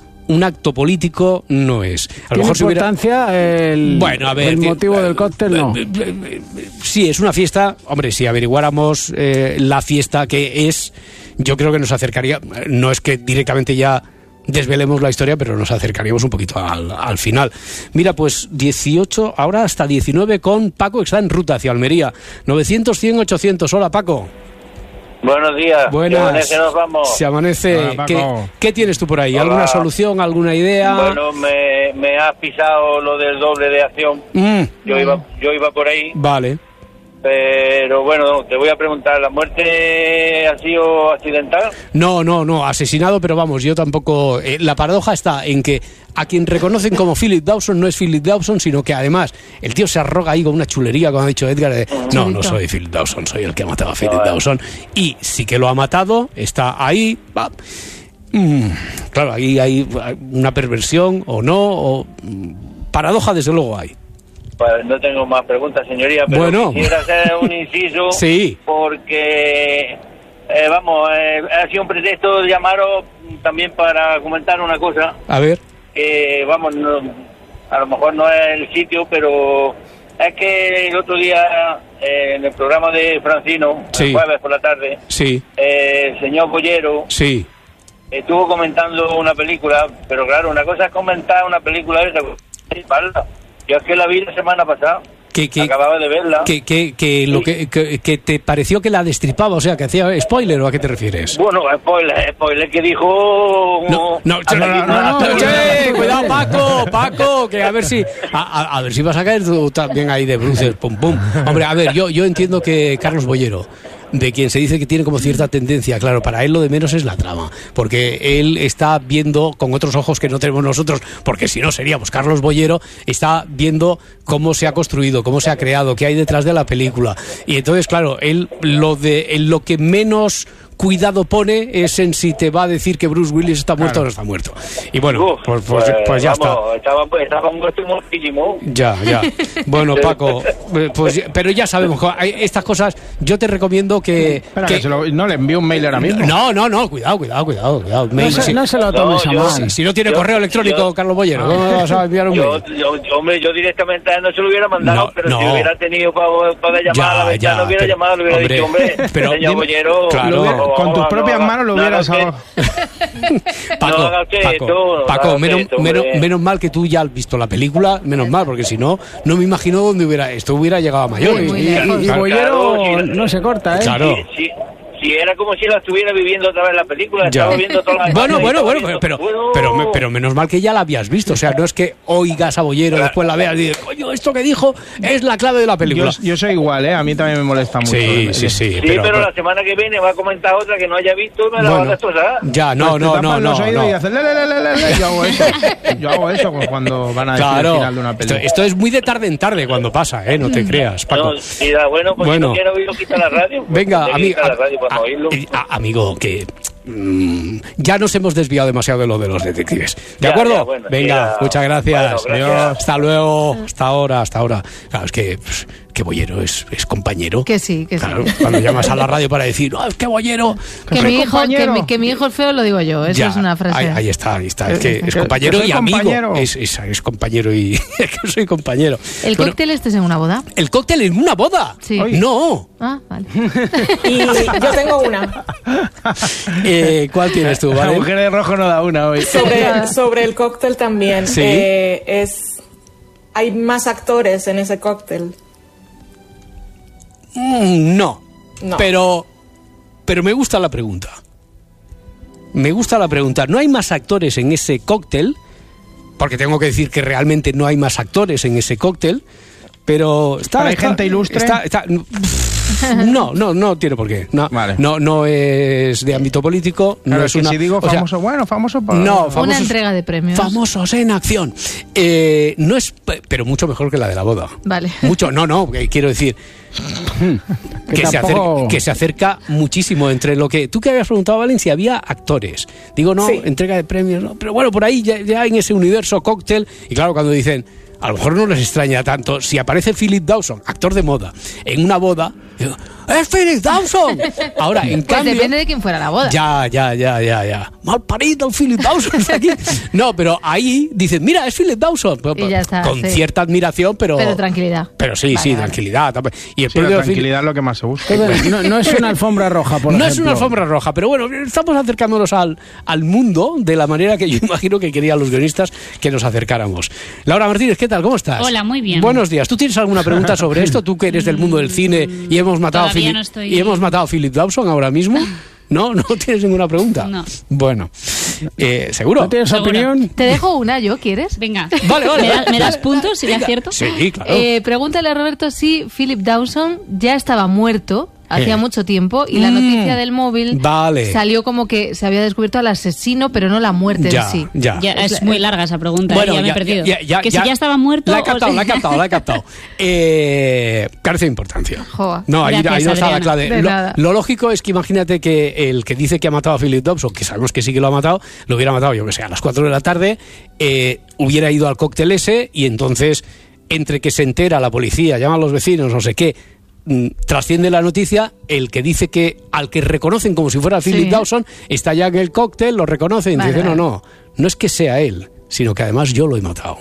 A lo mejor
importancia el motivo del cóctel, no.
Sí, es una fiesta. Hombre, si averiguáramos la fiesta que es, yo creo que nos acercaría. No es que directamente ya desvelemos la historia, pero nos acercaríamos un poquito al final. Mira, pues 18, ahora hasta 19 con Paco, que está en ruta hacia Almería. 900, 100, 800. Hola, Paco.
Buenos días.
Buenas.
Se amanece, nos vamos.
Se amanece. ¿Qué tienes tú por ahí?
Hola.
¿Alguna solución, alguna idea?
Bueno, me has pisado lo del doble de acción. Yo iba por ahí.
Vale.
Pero bueno, te voy a preguntar, ¿la muerte ha sido accidental?
No, asesinado, pero vamos, yo tampoco... la paradoja está en que a quien reconocen como Philip Dawson no es Philip Dawson, sino que además el tío se arroga ahí con una chulería, como ha dicho Edgar, no soy Philip Dawson, soy el que ha matado a Philip Dawson. Y sí que lo ha matado, está ahí... claro, ahí hay una perversión o no, paradoja desde luego hay.
No tengo más preguntas, señoría, pero quisiera hacer un inciso.
Sí.
Porque, ha sido un pretexto de llamaros también para comentar una cosa.
A ver.
A lo mejor no es el sitio, pero es que el otro día, en el programa de Francino, el jueves por la tarde, el señor Bollero estuvo comentando una película, pero claro, una cosa es comentar una película de esa. Yo es que la vi la semana pasada. Acababa de verla.
Que te pareció que la destripaba, o sea, que hacía spoiler, ¿o a qué te refieres?
Bueno, spoiler que dijo...
Cuidado, Paco, que a ver si vas a caer tú también ahí de bruces, pum. Hombre, a ver, yo entiendo que Carlos Bollero, de quien se dice que tiene como cierta tendencia, claro, para él lo de menos es la trama, porque él está viendo con otros ojos que no tenemos nosotros, porque si no seríamos Carlos Bollero, está viendo cómo se ha construido, cómo se ha creado, qué hay detrás de la película, y entonces, claro, él lo que menos cuidado pone es en si te va a decir que Bruce Willis está muerto o no está muerto. Y bueno, pues ya está.
Estaba muertísimo.
Ya. Bueno, Paco, pues, pero ya sabemos, estas cosas yo te recomiendo que...
Espera, que no le envío un mail ahora mismo.
No, cuidado. Mail,
no se lo tomes a mal.
Si no tiene correo electrónico, Carlos Bollero, ¿cómo vas a enviar un mail?
Yo directamente no se lo hubiera mandado, pero si hubiera tenido para llamar a la ventana, no hubiera llamado, le hubiera dicho, hombre,
pero
señor Bollero...
Claro, con tus propias manos lo hubieras...
Paco, menos mal que tú ya has visto la película, menos mal, porque si no me imagino dónde hubiera llegado a mayor.
Y Bollero no se corta, ¿eh?
Claro.
Si era como si la estuviera viviendo otra vez la película, estaba viendo toda la...
Bueno, pero menos mal que ya la habías visto, o sea, no es que oigas a Bollero, después la veas y dices, coño, esto que dijo es la clave de la película.
Yo soy igual, a mí también me molesta mucho.
Sí,
pero la semana que viene va a comentar otra que no haya visto y me la va a destrozar.
Ya, no.
Yo hago eso cuando van a decir el final de una película.
Esto es muy de tarde en tarde cuando pasa, no te creas, Paco.
Bueno, pues si no quiero oírlo, quita la radio.
Venga, amigo, que ya nos hemos desviado demasiado de lo de los detectives. ¿De acuerdo? Venga, muchas gracias.
Bueno,
Adiós. Hasta luego. Hasta ahora. Claro, es que Bollero es compañero.
Que sí.
Claro, cuando llamas a la radio para decir, es que Bollero...
Que mi hijo es feo, lo digo yo. Eso es una frase.
Ahí está. Es que es compañero y amigo. Es compañero y... Es que soy compañero.
¿El cóctel es en una boda?
¿El cóctel en una boda?
Sí.
No.
Ah, vale.
Y yo tengo una.
¿Cuál tienes tú, vale?
La mujer de rojo no da una hoy.
Sobre el cóctel también.
Sí.
¿Hay más actores en ese cóctel?
No. Pero me gusta la pregunta. No hay más actores en ese cóctel, porque tengo que decir que realmente no hay más actores en ese cóctel, pero
hay gente ilustre.
No tiene por qué. No es de ámbito político.
Claro,
no es
que si digo famoso, famoso para...
una entrega de premios.
Famosos en acción. No es, pero mucho mejor que la de la boda.
Vale.
Mucho, quiero decir que se acerca muchísimo entre lo que... Tú que habías preguntado, Valen, si había actores. Digo, sí. Entrega de premios, no. Pero bueno, por ahí ya en ese universo cóctel, y claro, cuando dicen... A lo mejor no les extraña tanto si aparece Philip Dawson, actor de moda, en una boda. Digo, ¡es Philip Dawson! Ahora, en cambio...
depende de quién fuera la boda.
Ya. Mal parido, Philip Dawson está aquí. No, pero ahí dicen, mira, es Philip Dawson.
Y ya está,
con cierta admiración, pero
tranquilidad.
Pero sí, tranquilidad. Y el
la tranquilidad es lo que más se busca.
No es una alfombra roja, por ejemplo.
No es una alfombra roja, pero bueno, estamos acercándonos al mundo de la manera que yo imagino que querían los guionistas que nos acercáramos. Laura Martínez, ¿qué tal? ¿Cómo estás?
Hola, muy bien.
Buenos días. ¿Tú tienes alguna pregunta sobre esto? Tú que eres del mundo del cine y hemos matado a Philip Dawson ahora mismo. ¿No tienes ninguna pregunta?
No.
Bueno, ¿seguro?
¿No tienes opinión?
Te dejo una yo, ¿quieres?
Venga.
Vale.
¿Me das puntos si le acierto?
Sí, claro.
Pregúntale a Roberto si Philip Dawson ya estaba muerto hacía mucho tiempo y la noticia del móvil salió como que se había descubierto al asesino, pero no la muerte en sí.
Ya es muy larga esa pregunta, ya me he perdido. Que si ya estaba muerto...
La he captado. Carece de importancia.
Joa.
No, ahí no está la clave.
Lo
lógico es que imagínate que el que dice que ha matado a Philip Dawson, que sabemos que sí que lo ha matado, lo hubiera matado, yo que sé, a las 4 de la tarde, hubiera ido al cóctel ese y entonces, entre que se entera la policía, llaman a los vecinos, no sé qué, trasciende la noticia, el que dice que al que reconocen como si fuera Philip Dawson está ya en el cóctel, lo reconocen y dicen no es que sea él, sino que además yo lo he matado.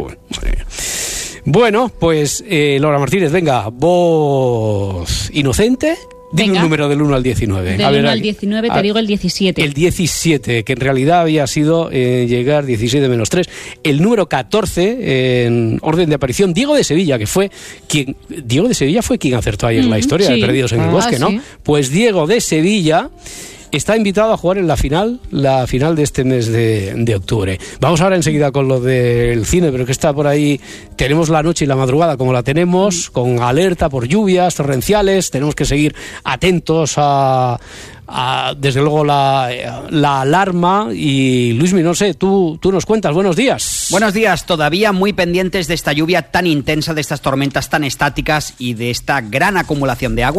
Bueno, pues Laura Martínez, venga, voz inocente. Dime un número del 1 al 19.
Del 1 al 19 te digo el 17.
El 17, que en realidad había sido llegar 17 menos 3. El número 14, en orden de aparición, Diego de Sevilla, que fue quien... Diego de Sevilla fue quien acertó ayer la historia de Perdidos en el Bosque, ¿no?
Sí.
Pues Diego de Sevilla está invitado a jugar en la final de este mes de octubre. Vamos ahora enseguida con lo del cine, pero que está por ahí. Tenemos la noche y la madrugada como la tenemos, con alerta por lluvias torrenciales. Tenemos que seguir atentos a desde luego la alarma. Y Luismi, no sé, tú nos cuentas. Buenos días.
Buenos días, todavía muy pendientes de esta lluvia tan intensa, de estas tormentas tan estáticas y de esta gran acumulación de agua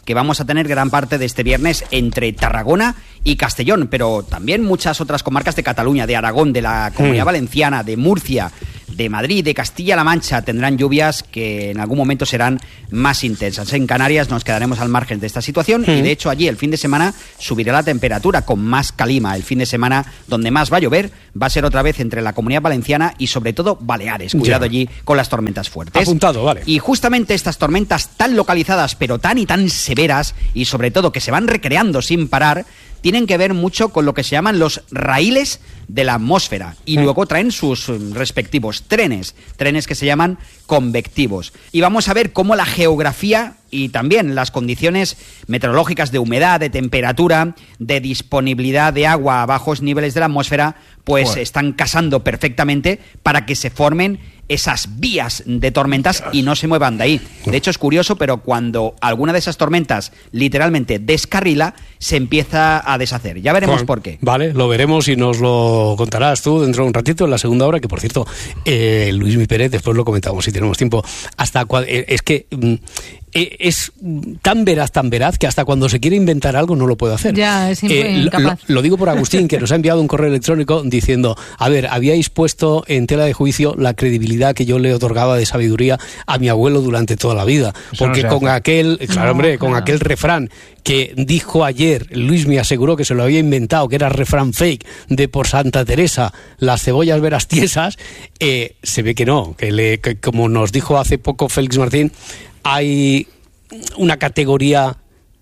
que vamos a tener gran parte de este viernes entre Tarragona y Castellón, pero también muchas otras comarcas de Cataluña, de Aragón, de la Comunidad Valenciana, de Murcia, de Madrid, de Castilla-La Mancha, tendrán lluvias que en algún momento serán más intensas. En Canarias nos quedaremos al margen de esta situación y de hecho allí el fin de semana subirá la temperatura con más calima. El fin de semana donde más va a llover va a ser otra vez entre la Comunidad Valenciana y sobre todo Baleares. Cuidado allí con las tormentas fuertes.
Apuntado, vale.
Y justamente estas tormentas tan localizadas pero tan y tan severas y sobre todo que se van recreando sin parar tienen que ver mucho con lo que se llaman los raíles de la atmósfera y luego traen sus respectivos trenes que se llaman convectivos. Y vamos a ver cómo la geografía y también las condiciones meteorológicas de humedad, de temperatura, de disponibilidad de agua a bajos niveles de la atmósfera, pues están casando perfectamente para que se formen esas vías de tormentas y no se muevan de ahí. De hecho es curioso, pero cuando alguna de esas tormentas literalmente descarrila, se empieza a deshacer. Ya veremos por qué.
Vale, lo veremos y nos lo contarás tú dentro de un ratito en la segunda hora, que por cierto, Luismi Pérez, después lo comentamos si tenemos tiempo, es que es tan veraz que hasta cuando se quiere inventar algo no lo puede hacer.
Ya, es incapaz.
Lo digo por Agustín, que nos ha enviado un correo electrónico diciendo, a ver, habíais puesto en tela de juicio la credibilidad que yo le otorgaba de sabiduría a mi abuelo durante toda la vida. Porque con aquel, con aquel refrán que dijo ayer, Luis me aseguró que se lo había inventado, que era refrán fake de por Santa Teresa, las cebollas verás tiesas, se ve que no, que como nos dijo hace poco Félix Martín, hay una categoría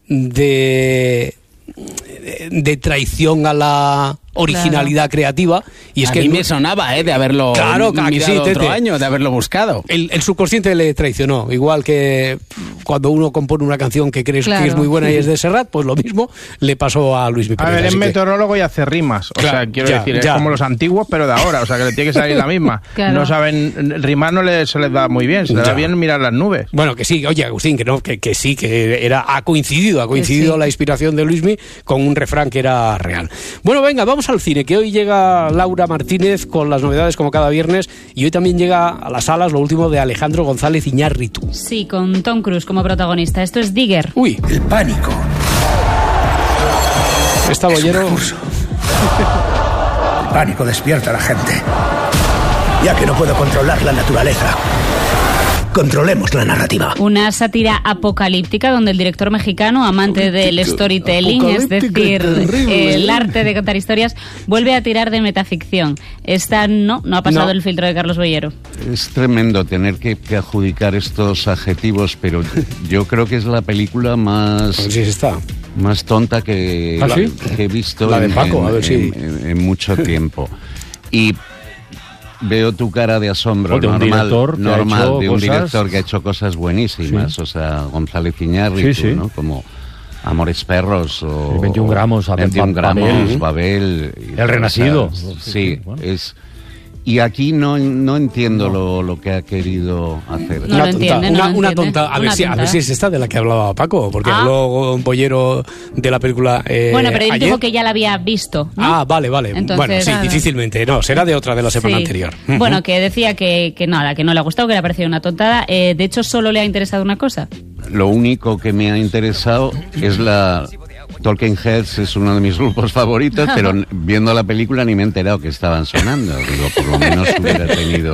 de traición a la originalidad creativa, y es
a
que
mí me sonaba de haberlo mirado otro año, de haberlo buscado.
El subconsciente le traicionó, igual que cuando uno compone una canción que crees que es muy buena y es de Serrat, pues lo mismo le pasó a Luis Pérez.
A ver, es meteorólogo y hace rimas, o sea, quiero decir, es como los antiguos, pero de ahora, o sea, que le tiene que salir la misma. No saben, rimar no se les da muy bien, se les da bien mirar las nubes.
Bueno, que sí, oye, Agustín, que sí, que ha coincidido la inspiración de Luismi con un refrán que era real. Bueno, venga, vamos al cine, que hoy llega Laura Martínez con las novedades como cada viernes, y hoy también llega a las salas lo último de Alejandro González Iñárritu.
Sí, con Tom Cruise como protagonista. Esto es Digger.
Uy.
El pánico.
Está Bollero.
El pánico despierta a la gente. Ya que no puedo controlar la naturaleza, controlemos la narrativa.
Una sátira apocalíptica donde el director mexicano, amante del storytelling, es decir, el arte de contar historias, vuelve a tirar de metaficción. Esta no ha pasado el filtro de Carlos Bollero.
Es tremendo tener que adjudicar estos adjetivos, pero yo creo que es la película más tonta que he visto
la de Paco,
en mucho tiempo. Y veo tu cara de asombro normal de un director que ha hecho cosas buenísimas, o sea, González Iñárritu, ¿no? Como Amores Perros o
21 gramos,
Babel,
El Renacido.
Sí, es. Y aquí no entiendo lo que ha querido hacer.
Una tonta. A ver si es esta de la que hablaba Paco, porque habló Bollero de la película.
Bueno, pero él
ayer
dijo que ya la había visto, ¿no?
Vale. Entonces, bueno, sí, difícilmente. No, será de otra de la semana anterior.
Bueno, que decía que no le ha gustado, que le ha parecido una tontada. De hecho, solo le ha interesado una cosa.
Lo único que me ha interesado es Talking Heads es uno de mis grupos favoritos, pero viendo la película ni me he enterado que estaban sonando. Digo, por lo menos hubiera tenido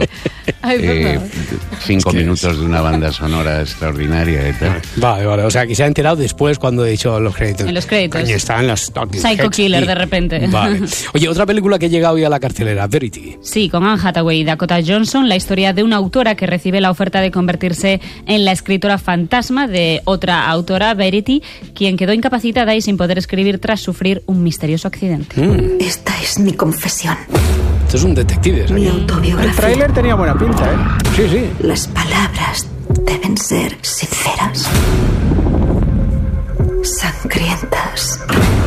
5 minutos de una banda sonora extraordinaria y tal.
Vale. O sea, que se ha enterado después cuando he dicho los créditos.
En los créditos.
Coño, están las Talking
Psycho
Heads,
Killer, de repente.
Vale. Oye, otra película que llega hoy a la cartelera, Verity.
Sí, con Anne Hathaway y Dakota Johnson, la historia de una autora que recibe la oferta de convertirse en la escritora fantasma de otra autora, Verity, quien quedó incapacitada y sin poder escribir tras sufrir un misterioso accidente.
Esta es mi confesión.
Esto es un detective.
Mi autobiografía.
El tráiler tenía buena pinta, ¿eh?
Sí.
Las palabras deben ser sinceras, sangrientas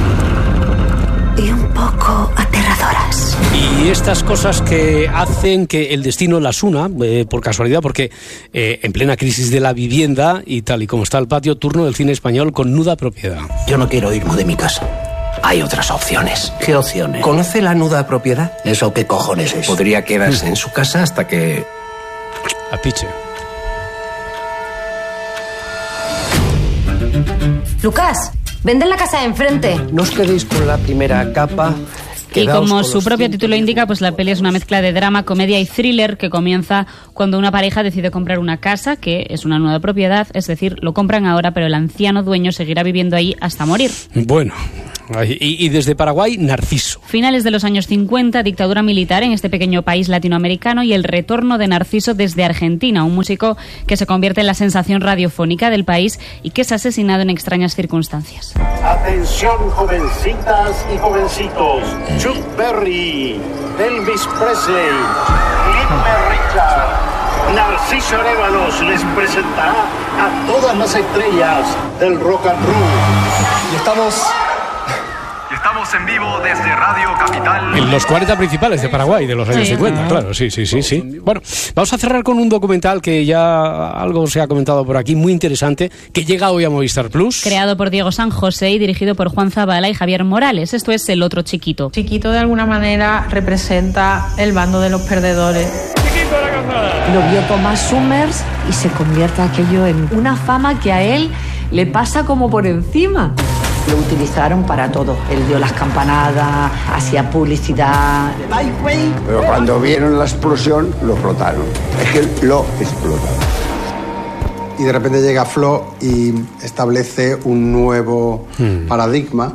y un poco aterradoras.
Y estas cosas que hacen que el destino las una, por casualidad, porque en plena crisis de la vivienda y tal y como está el patio, turno del cine español con Nuda Propiedad.
Yo no quiero irme de mi casa. Hay otras opciones.
¿Qué opciones?
¿Conoce la Nuda Propiedad?
¿Eso qué cojones es?
Podría quedarse en su casa hasta que...
Apiche.
Lucas, vende en la casa de enfrente.
No os quedéis con la primera capa.
Y como su propio título indica, pues la peli es una mezcla de drama, comedia y thriller que comienza cuando una pareja decide comprar una casa, que es una nueva propiedad, es decir, lo compran ahora, pero el anciano dueño seguirá viviendo ahí hasta morir.
Bueno, y desde Paraguay, Narciso.
Finales de los años 50, dictadura militar en este pequeño país latinoamericano y el retorno de Narciso desde Argentina, un músico que se convierte en la sensación radiofónica del país y que es asesinado en extrañas circunstancias.
Atención, jovencitas y jovencitos. Chuck Berry, Elvis Presley, Cliff Richard, Narciso Arévalos les presentará a todas las estrellas del rock and roll.
Y estamos
en vivo desde Radio Capital.
En los 40 principales de Paraguay de los años 50, claro, sí. Bueno, vamos a cerrar con un documental que ya algo se ha comentado por aquí, muy interesante, que llega hoy a Movistar Plus.
Creado por Diego San José y dirigido por Juan Zabala y Javier Morales. Esto es El otro Chiquito.
Chiquito de alguna manera representa el bando de los perdedores.
Lo vio Thomas Summers y se convierte aquello en una fama que a él le pasa como por encima. Lo utilizaron para todo. Él dio las campanadas, hacía publicidad.
Pero cuando vieron la explosión, lo explotaron. Es que lo explotaron.
Y de repente llega Flo y establece un nuevo paradigma.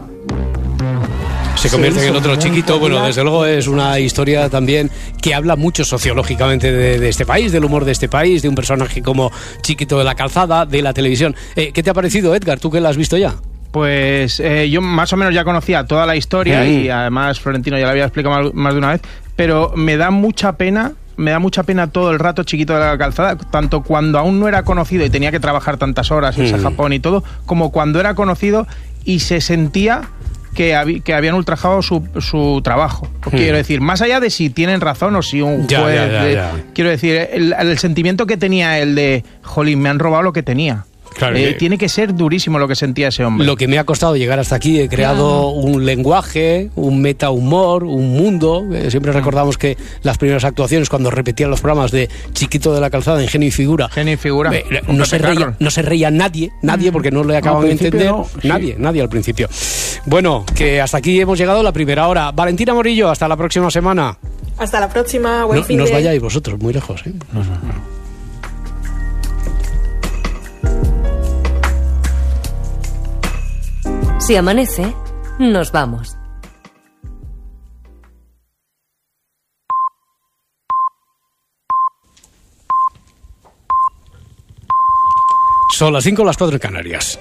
Se convierte en El otro chiquito. Bueno, desde luego es una historia también que habla mucho sociológicamente de este país, del humor de este país, de un personaje como Chiquito de la Calzada, de la televisión. ¿Qué te ha parecido, Edgar? ¿Tú que la has visto ya?
Pues yo más o menos ya conocía toda la historia y además Florentino ya la había explicado más de una vez, pero me da mucha pena todo el rato Chiquito de la Calzada, tanto cuando aún no era conocido y tenía que trabajar tantas horas en Japón y todo, como cuando era conocido y se sentía que habían ultrajado su trabajo. Quiero decir, más allá de si tienen razón o si un juez... Quiero decir, el sentimiento que tenía el de, jolín, me han robado lo que tenía. Claro, tiene que ser durísimo lo que sentía ese hombre.
Lo que me ha costado llegar hasta aquí, he creado un lenguaje, un metahumor, un mundo. Siempre recordamos que las primeras actuaciones, cuando repetían los programas de Chiquito de la Calzada en Genio y Figura, no se reía nadie, porque no le acaban de entender. Nadie al principio. Bueno, que hasta aquí hemos llegado a la primera hora. Valentina Morillo, hasta la próxima semana.
Hasta la próxima, buen fin
de...
No
os vayáis vosotros, muy lejos, ¿eh? No.
Si amanece, nos vamos.
Son las 5 o las 4 en Canarias.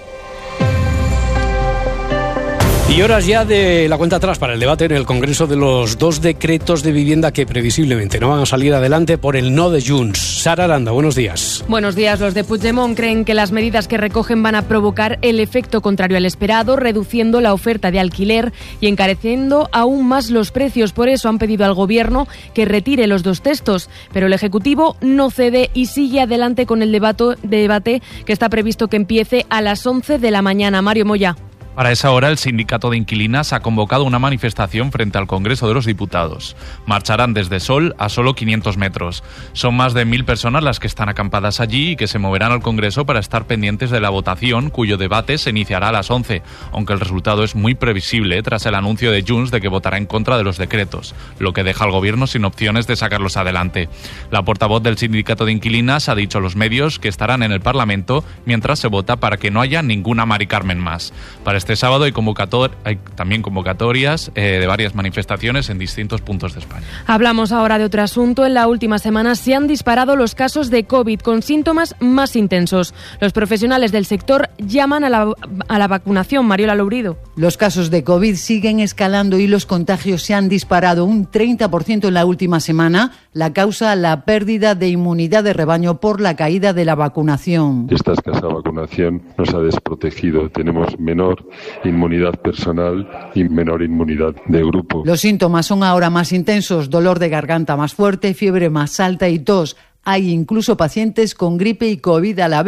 Y horas ya de la cuenta atrás para el debate en el Congreso de los 2 decretos de vivienda que previsiblemente no van a salir adelante por el no de Junts. Sara Aranda, buenos días.
Buenos días. Los de Puigdemont creen que las medidas que recogen van a provocar el efecto contrario al esperado, reduciendo la oferta de alquiler y encareciendo aún más los precios. Por eso han pedido al Gobierno que retire los 2 textos. Pero el Ejecutivo no cede y sigue adelante con el debate que está previsto que empiece a las 11 de la mañana. Mario Moya.
Para esa hora, el sindicato de inquilinas ha convocado una manifestación frente al Congreso de los Diputados. Marcharán desde Sol a solo 500 metros. Son más de 1.000 personas las que están acampadas allí y que se moverán al Congreso para estar pendientes de la votación, cuyo debate se iniciará a las 11, aunque el resultado es muy previsible tras el anuncio de Junts de que votará en contra de los decretos, lo que deja al Gobierno sin opciones de sacarlos adelante. La portavoz del sindicato de inquilinas ha dicho a los medios que estarán en el Parlamento mientras se vota para que no haya ninguna Mari Carmen más. Para este sábado hay también convocatorias de varias manifestaciones en distintos puntos de España.
Hablamos ahora de otro asunto. En la última semana se han disparado los casos de COVID con síntomas más intensos. Los profesionales del sector llaman a la vacunación. Mariola Lourido.
Los casos de COVID siguen escalando y los contagios se han disparado un 30% en la última semana. La causa, la pérdida de inmunidad de rebaño por la caída de la vacunación.
Esta escasa vacunación nos ha desprotegido. Tenemos menor inmunidad personal y menor inmunidad de grupo.
Los síntomas son ahora más intensos: dolor de garganta más fuerte, fiebre más alta y tos. Hay incluso pacientes con gripe y COVID a la vez.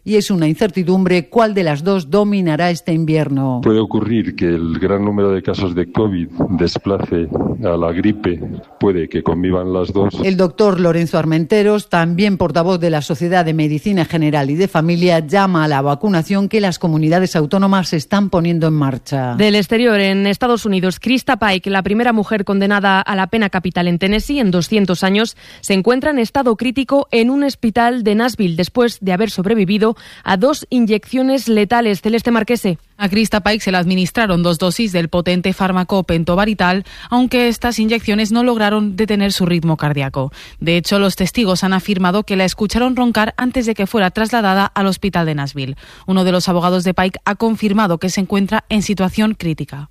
y es una incertidumbre cuál de las dos dominará este invierno.
Puede ocurrir que el gran número de casos de COVID desplace a la gripe, puede que convivan las dos.
El doctor Lorenzo Armenteros, también portavoz de la Sociedad de Medicina General y de Familia, llama a la vacunación que las comunidades autónomas están poniendo en marcha.
Del exterior, en Estados Unidos, Krista Pike, la primera mujer condenada a la pena capital en Tennessee en 200 años, se encuentra en estado crítico en un hospital de Nashville después de haber sobrevivido a 2 inyecciones letales. Celeste Marquese.
A Krista Pike se le administraron 2 dosis del potente fármaco pentobarbital, aunque estas inyecciones no lograron detener su ritmo cardíaco. De hecho, los testigos han afirmado que la escucharon roncar antes de que fuera trasladada al hospital de Nashville. Uno de los abogados de Pike ha confirmado que se encuentra en situación crítica.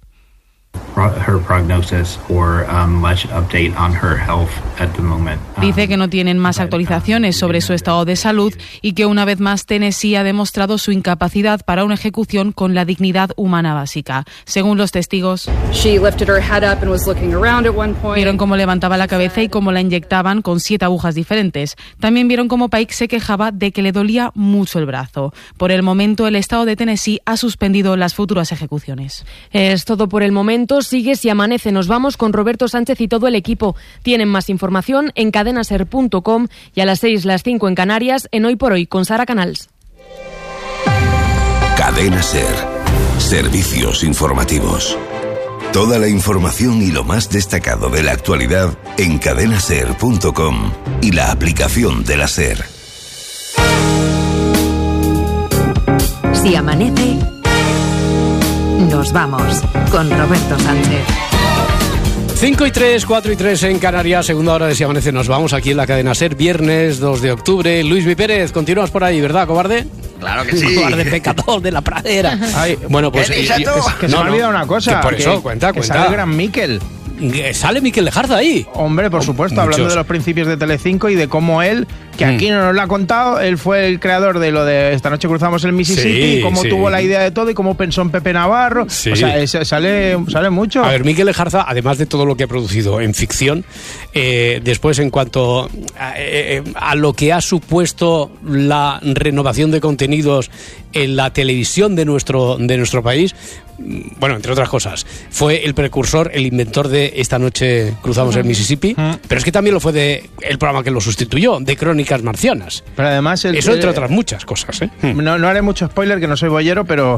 Dice que no tienen más actualizaciones sobre su estado de salud y que una vez más Tennessee ha demostrado su incapacidad para una ejecución con la dignidad humana básica. Según los testigos, vieron cómo levantaba la cabeza y cómo la inyectaban con 7 agujas diferentes. También vieron cómo Pike se quejaba de que le dolía mucho el brazo. Por el momento, el estado de Tennessee ha suspendido las futuras ejecuciones.
Es todo por el momento. Sigue Si Amanece. Nos vamos con Roberto Sánchez y todo el equipo. Tienen más información en cadenaser.com y a las 6, las 5 en Canarias, en Hoy por Hoy con Sara Canals.
Cadena Ser. Servicios informativos. Toda la información y lo más destacado de la actualidad en cadenaser.com y la aplicación de la Ser.
Si amanece, nos vamos con Roberto Sánchez.
5 y 3, 4 y 3 en Canarias, segunda hora de Si Amanece. Nos vamos aquí en la cadena SER, viernes 2 de octubre. Luis Mi Pérez, continúas por ahí, ¿verdad, cobarde?
Claro que sí.
Cobarde pecador de la pradera.
Ay,
bueno, pues...
que se me ha olvidado una cosa.
Por eso, cuenta.
Sale el gran Miquel.
¿Sale Miquel Lejarza ahí?
Hombre, por supuesto, hablando de los principios de Telecinco y de cómo él, que aquí no nos lo ha contado, él fue el creador de lo de Esta noche cruzamos el Mississippi, cómo tuvo la idea de todo y cómo pensó en Pepe Navarro. Sí. O sea, sale mucho.
A ver, Miquel Lejarza, además de todo lo que ha producido en ficción, después en cuanto a lo que ha supuesto la renovación de contenidos en la televisión de nuestro país, bueno, entre otras cosas, fue el precursor, el inventor de Esta noche cruzamos el Mississippi, pero es que también lo fue de el programa que lo sustituyó, de Crónicas Marcianas.
Pero además
eso entre otras muchas cosas, ¿eh?
No haré mucho spoiler, que no soy boyero, pero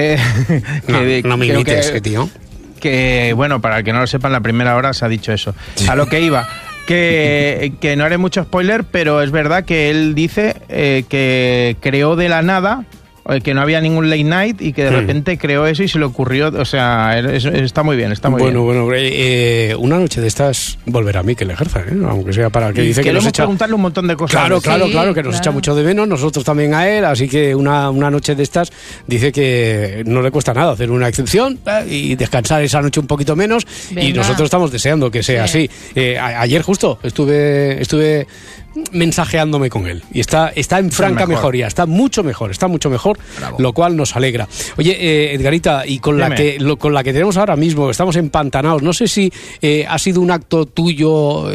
no me imites, tío.
Que bueno, para el que no lo sepa, en la primera hora se ha dicho eso. A lo que iba. Que no haré mucho spoiler, pero es verdad que él dice que creó de la nada, que no había ningún late night y que de repente creó eso y se le ocurrió, o sea, está muy bien, está muy bien.
Bueno, una noche de estas volverá a Miquel Lejarza, aunque sea para el que dice que nos echa...
preguntarle un montón de cosas.
Claro, que nos echa mucho de menos, nosotros también a él, así que una noche de estas dice que no le cuesta nada hacer una excepción y descansar esa noche un poquito menos. Venga. Y nosotros estamos deseando que sea así. Ayer justo estuve mensajeándome con él y está en franca mejoría, está mucho mejor, bravo. Lo cual nos alegra. Oye, Edgarita, y con la que tenemos ahora mismo, estamos empantanados, no sé si ha sido un acto tuyo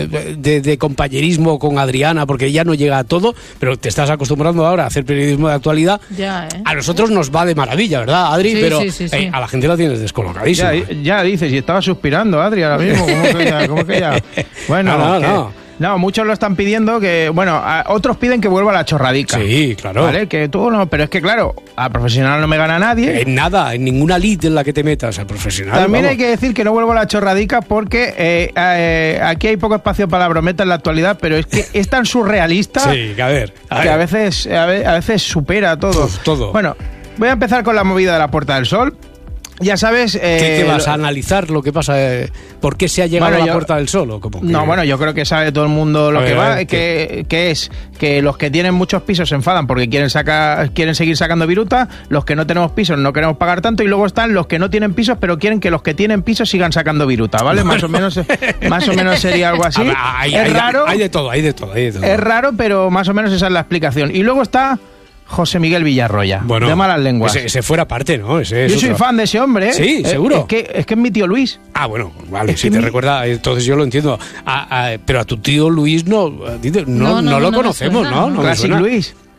de compañerismo con Adriana, porque ella no llega a todo, pero te estás acostumbrando ahora a hacer periodismo de actualidad. A nosotros nos va de maravilla, ¿verdad, Adri? Sí. A la gente la tienes descolocadísima.
Ya dices, y estaba suspirando, Adri, ahora mismo, ¿cómo que ya? Bueno, no, muchos lo están pidiendo que... Bueno, otros piden que vuelva a la chorradica.
Sí, claro.
¿Vale? Que tú no... Pero es que, claro, a profesional no me gana nadie.
En nada, en ninguna lid en la que te metas, al profesional.
También hay que decir que no vuelvo a la chorradica porque aquí hay poco espacio para la brometa en la actualidad, pero es que es tan surrealista...
Sí, que a ver.
Que a veces supera todo.
Todo.
Bueno, voy a empezar con la movida de la Puerta del Sol. Ya sabes...
¿Qué vas a analizar lo que pasa? ¿Por qué se ha llegado a la Puerta del Sol? ¿O cómo?
No, bueno, yo creo que sabe todo el mundo lo que va, que es que los que tienen muchos pisos se enfadan porque quieren seguir sacando viruta, los que no tenemos pisos no queremos pagar tanto, y luego están los que no tienen pisos pero quieren que los que tienen pisos sigan sacando viruta, ¿vale? Más o menos sería algo así. Es raro.
Hay de todo.
Es raro, pero más o menos esa es la explicación. Y luego está José Miguel Villarroya, de malas lenguas.
Ese fuera parte, ¿no?
Yo soy fan de ese hombre, ¿eh?
Sí, seguro.
Es que es mi tío Luis.
Ah, bueno, vale, si te recuerda, entonces yo lo entiendo. Pero a tu tío Luis no lo conocemos, ¿no?
Classic Luis.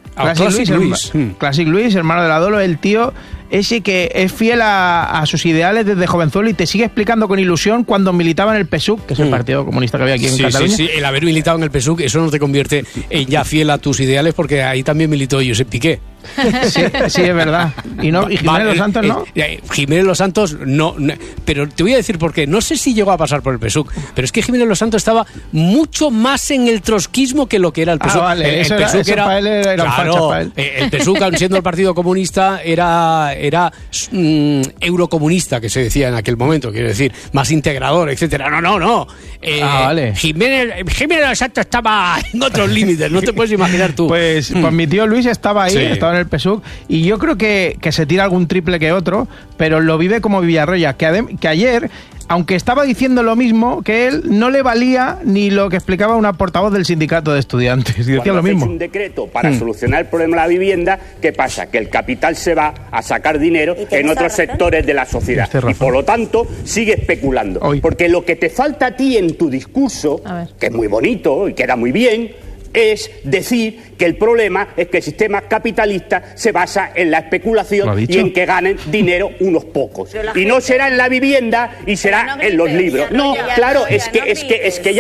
Classic Luis, hermano de la Dolo, el tío ese que es fiel a sus ideales desde jovenzuelo y te sigue explicando con ilusión cuando militaba en el PSUC, que es el Partido Comunista que había aquí en Cataluña.
Sí, el haber militado en el PSUC, eso no te convierte en ya fiel a tus ideales, porque ahí también militó Josep Piqué.
Sí, es verdad. Y Jiménez Los Santos no.
Jiménez Los Santos no, pero te voy a decir por qué. No sé si llegó a pasar por el PSUC, pero es que Jiménez Los Santos estaba mucho más en el trotskismo que lo que era el PSUC.
Vale, el PSUC era para él era
claro,
para él.
El PSUC, siendo el Partido Comunista, era eurocomunista, que se decía en aquel momento, quiero decir, más integrador, etcétera. No.
Vale.
Jiménez Los Santos estaba en otros límites, no te puedes imaginar tú.
Pues mi tío Luis estaba ahí, estaba en el PSUC, y yo creo que se tira algún triple que otro, pero lo vive como Villarroya, que ayer, aunque estaba diciendo lo mismo que él, no le valía ni lo que explicaba una portavoz del sindicato de estudiantes. Y decía lo mismo.
Un decreto para solucionar el problema de la vivienda, ¿qué pasa? Que el capital se va a sacar dinero en otros sectores de la sociedad. Y por lo tanto, sigue especulando. Porque lo que te falta a ti en tu discurso, que es muy bonito y queda muy bien, es decir que el problema es que el sistema capitalista se basa en la especulación y en que ganen dinero unos pocos. Y no será en la vivienda y será en los libros. No, claro, es que ya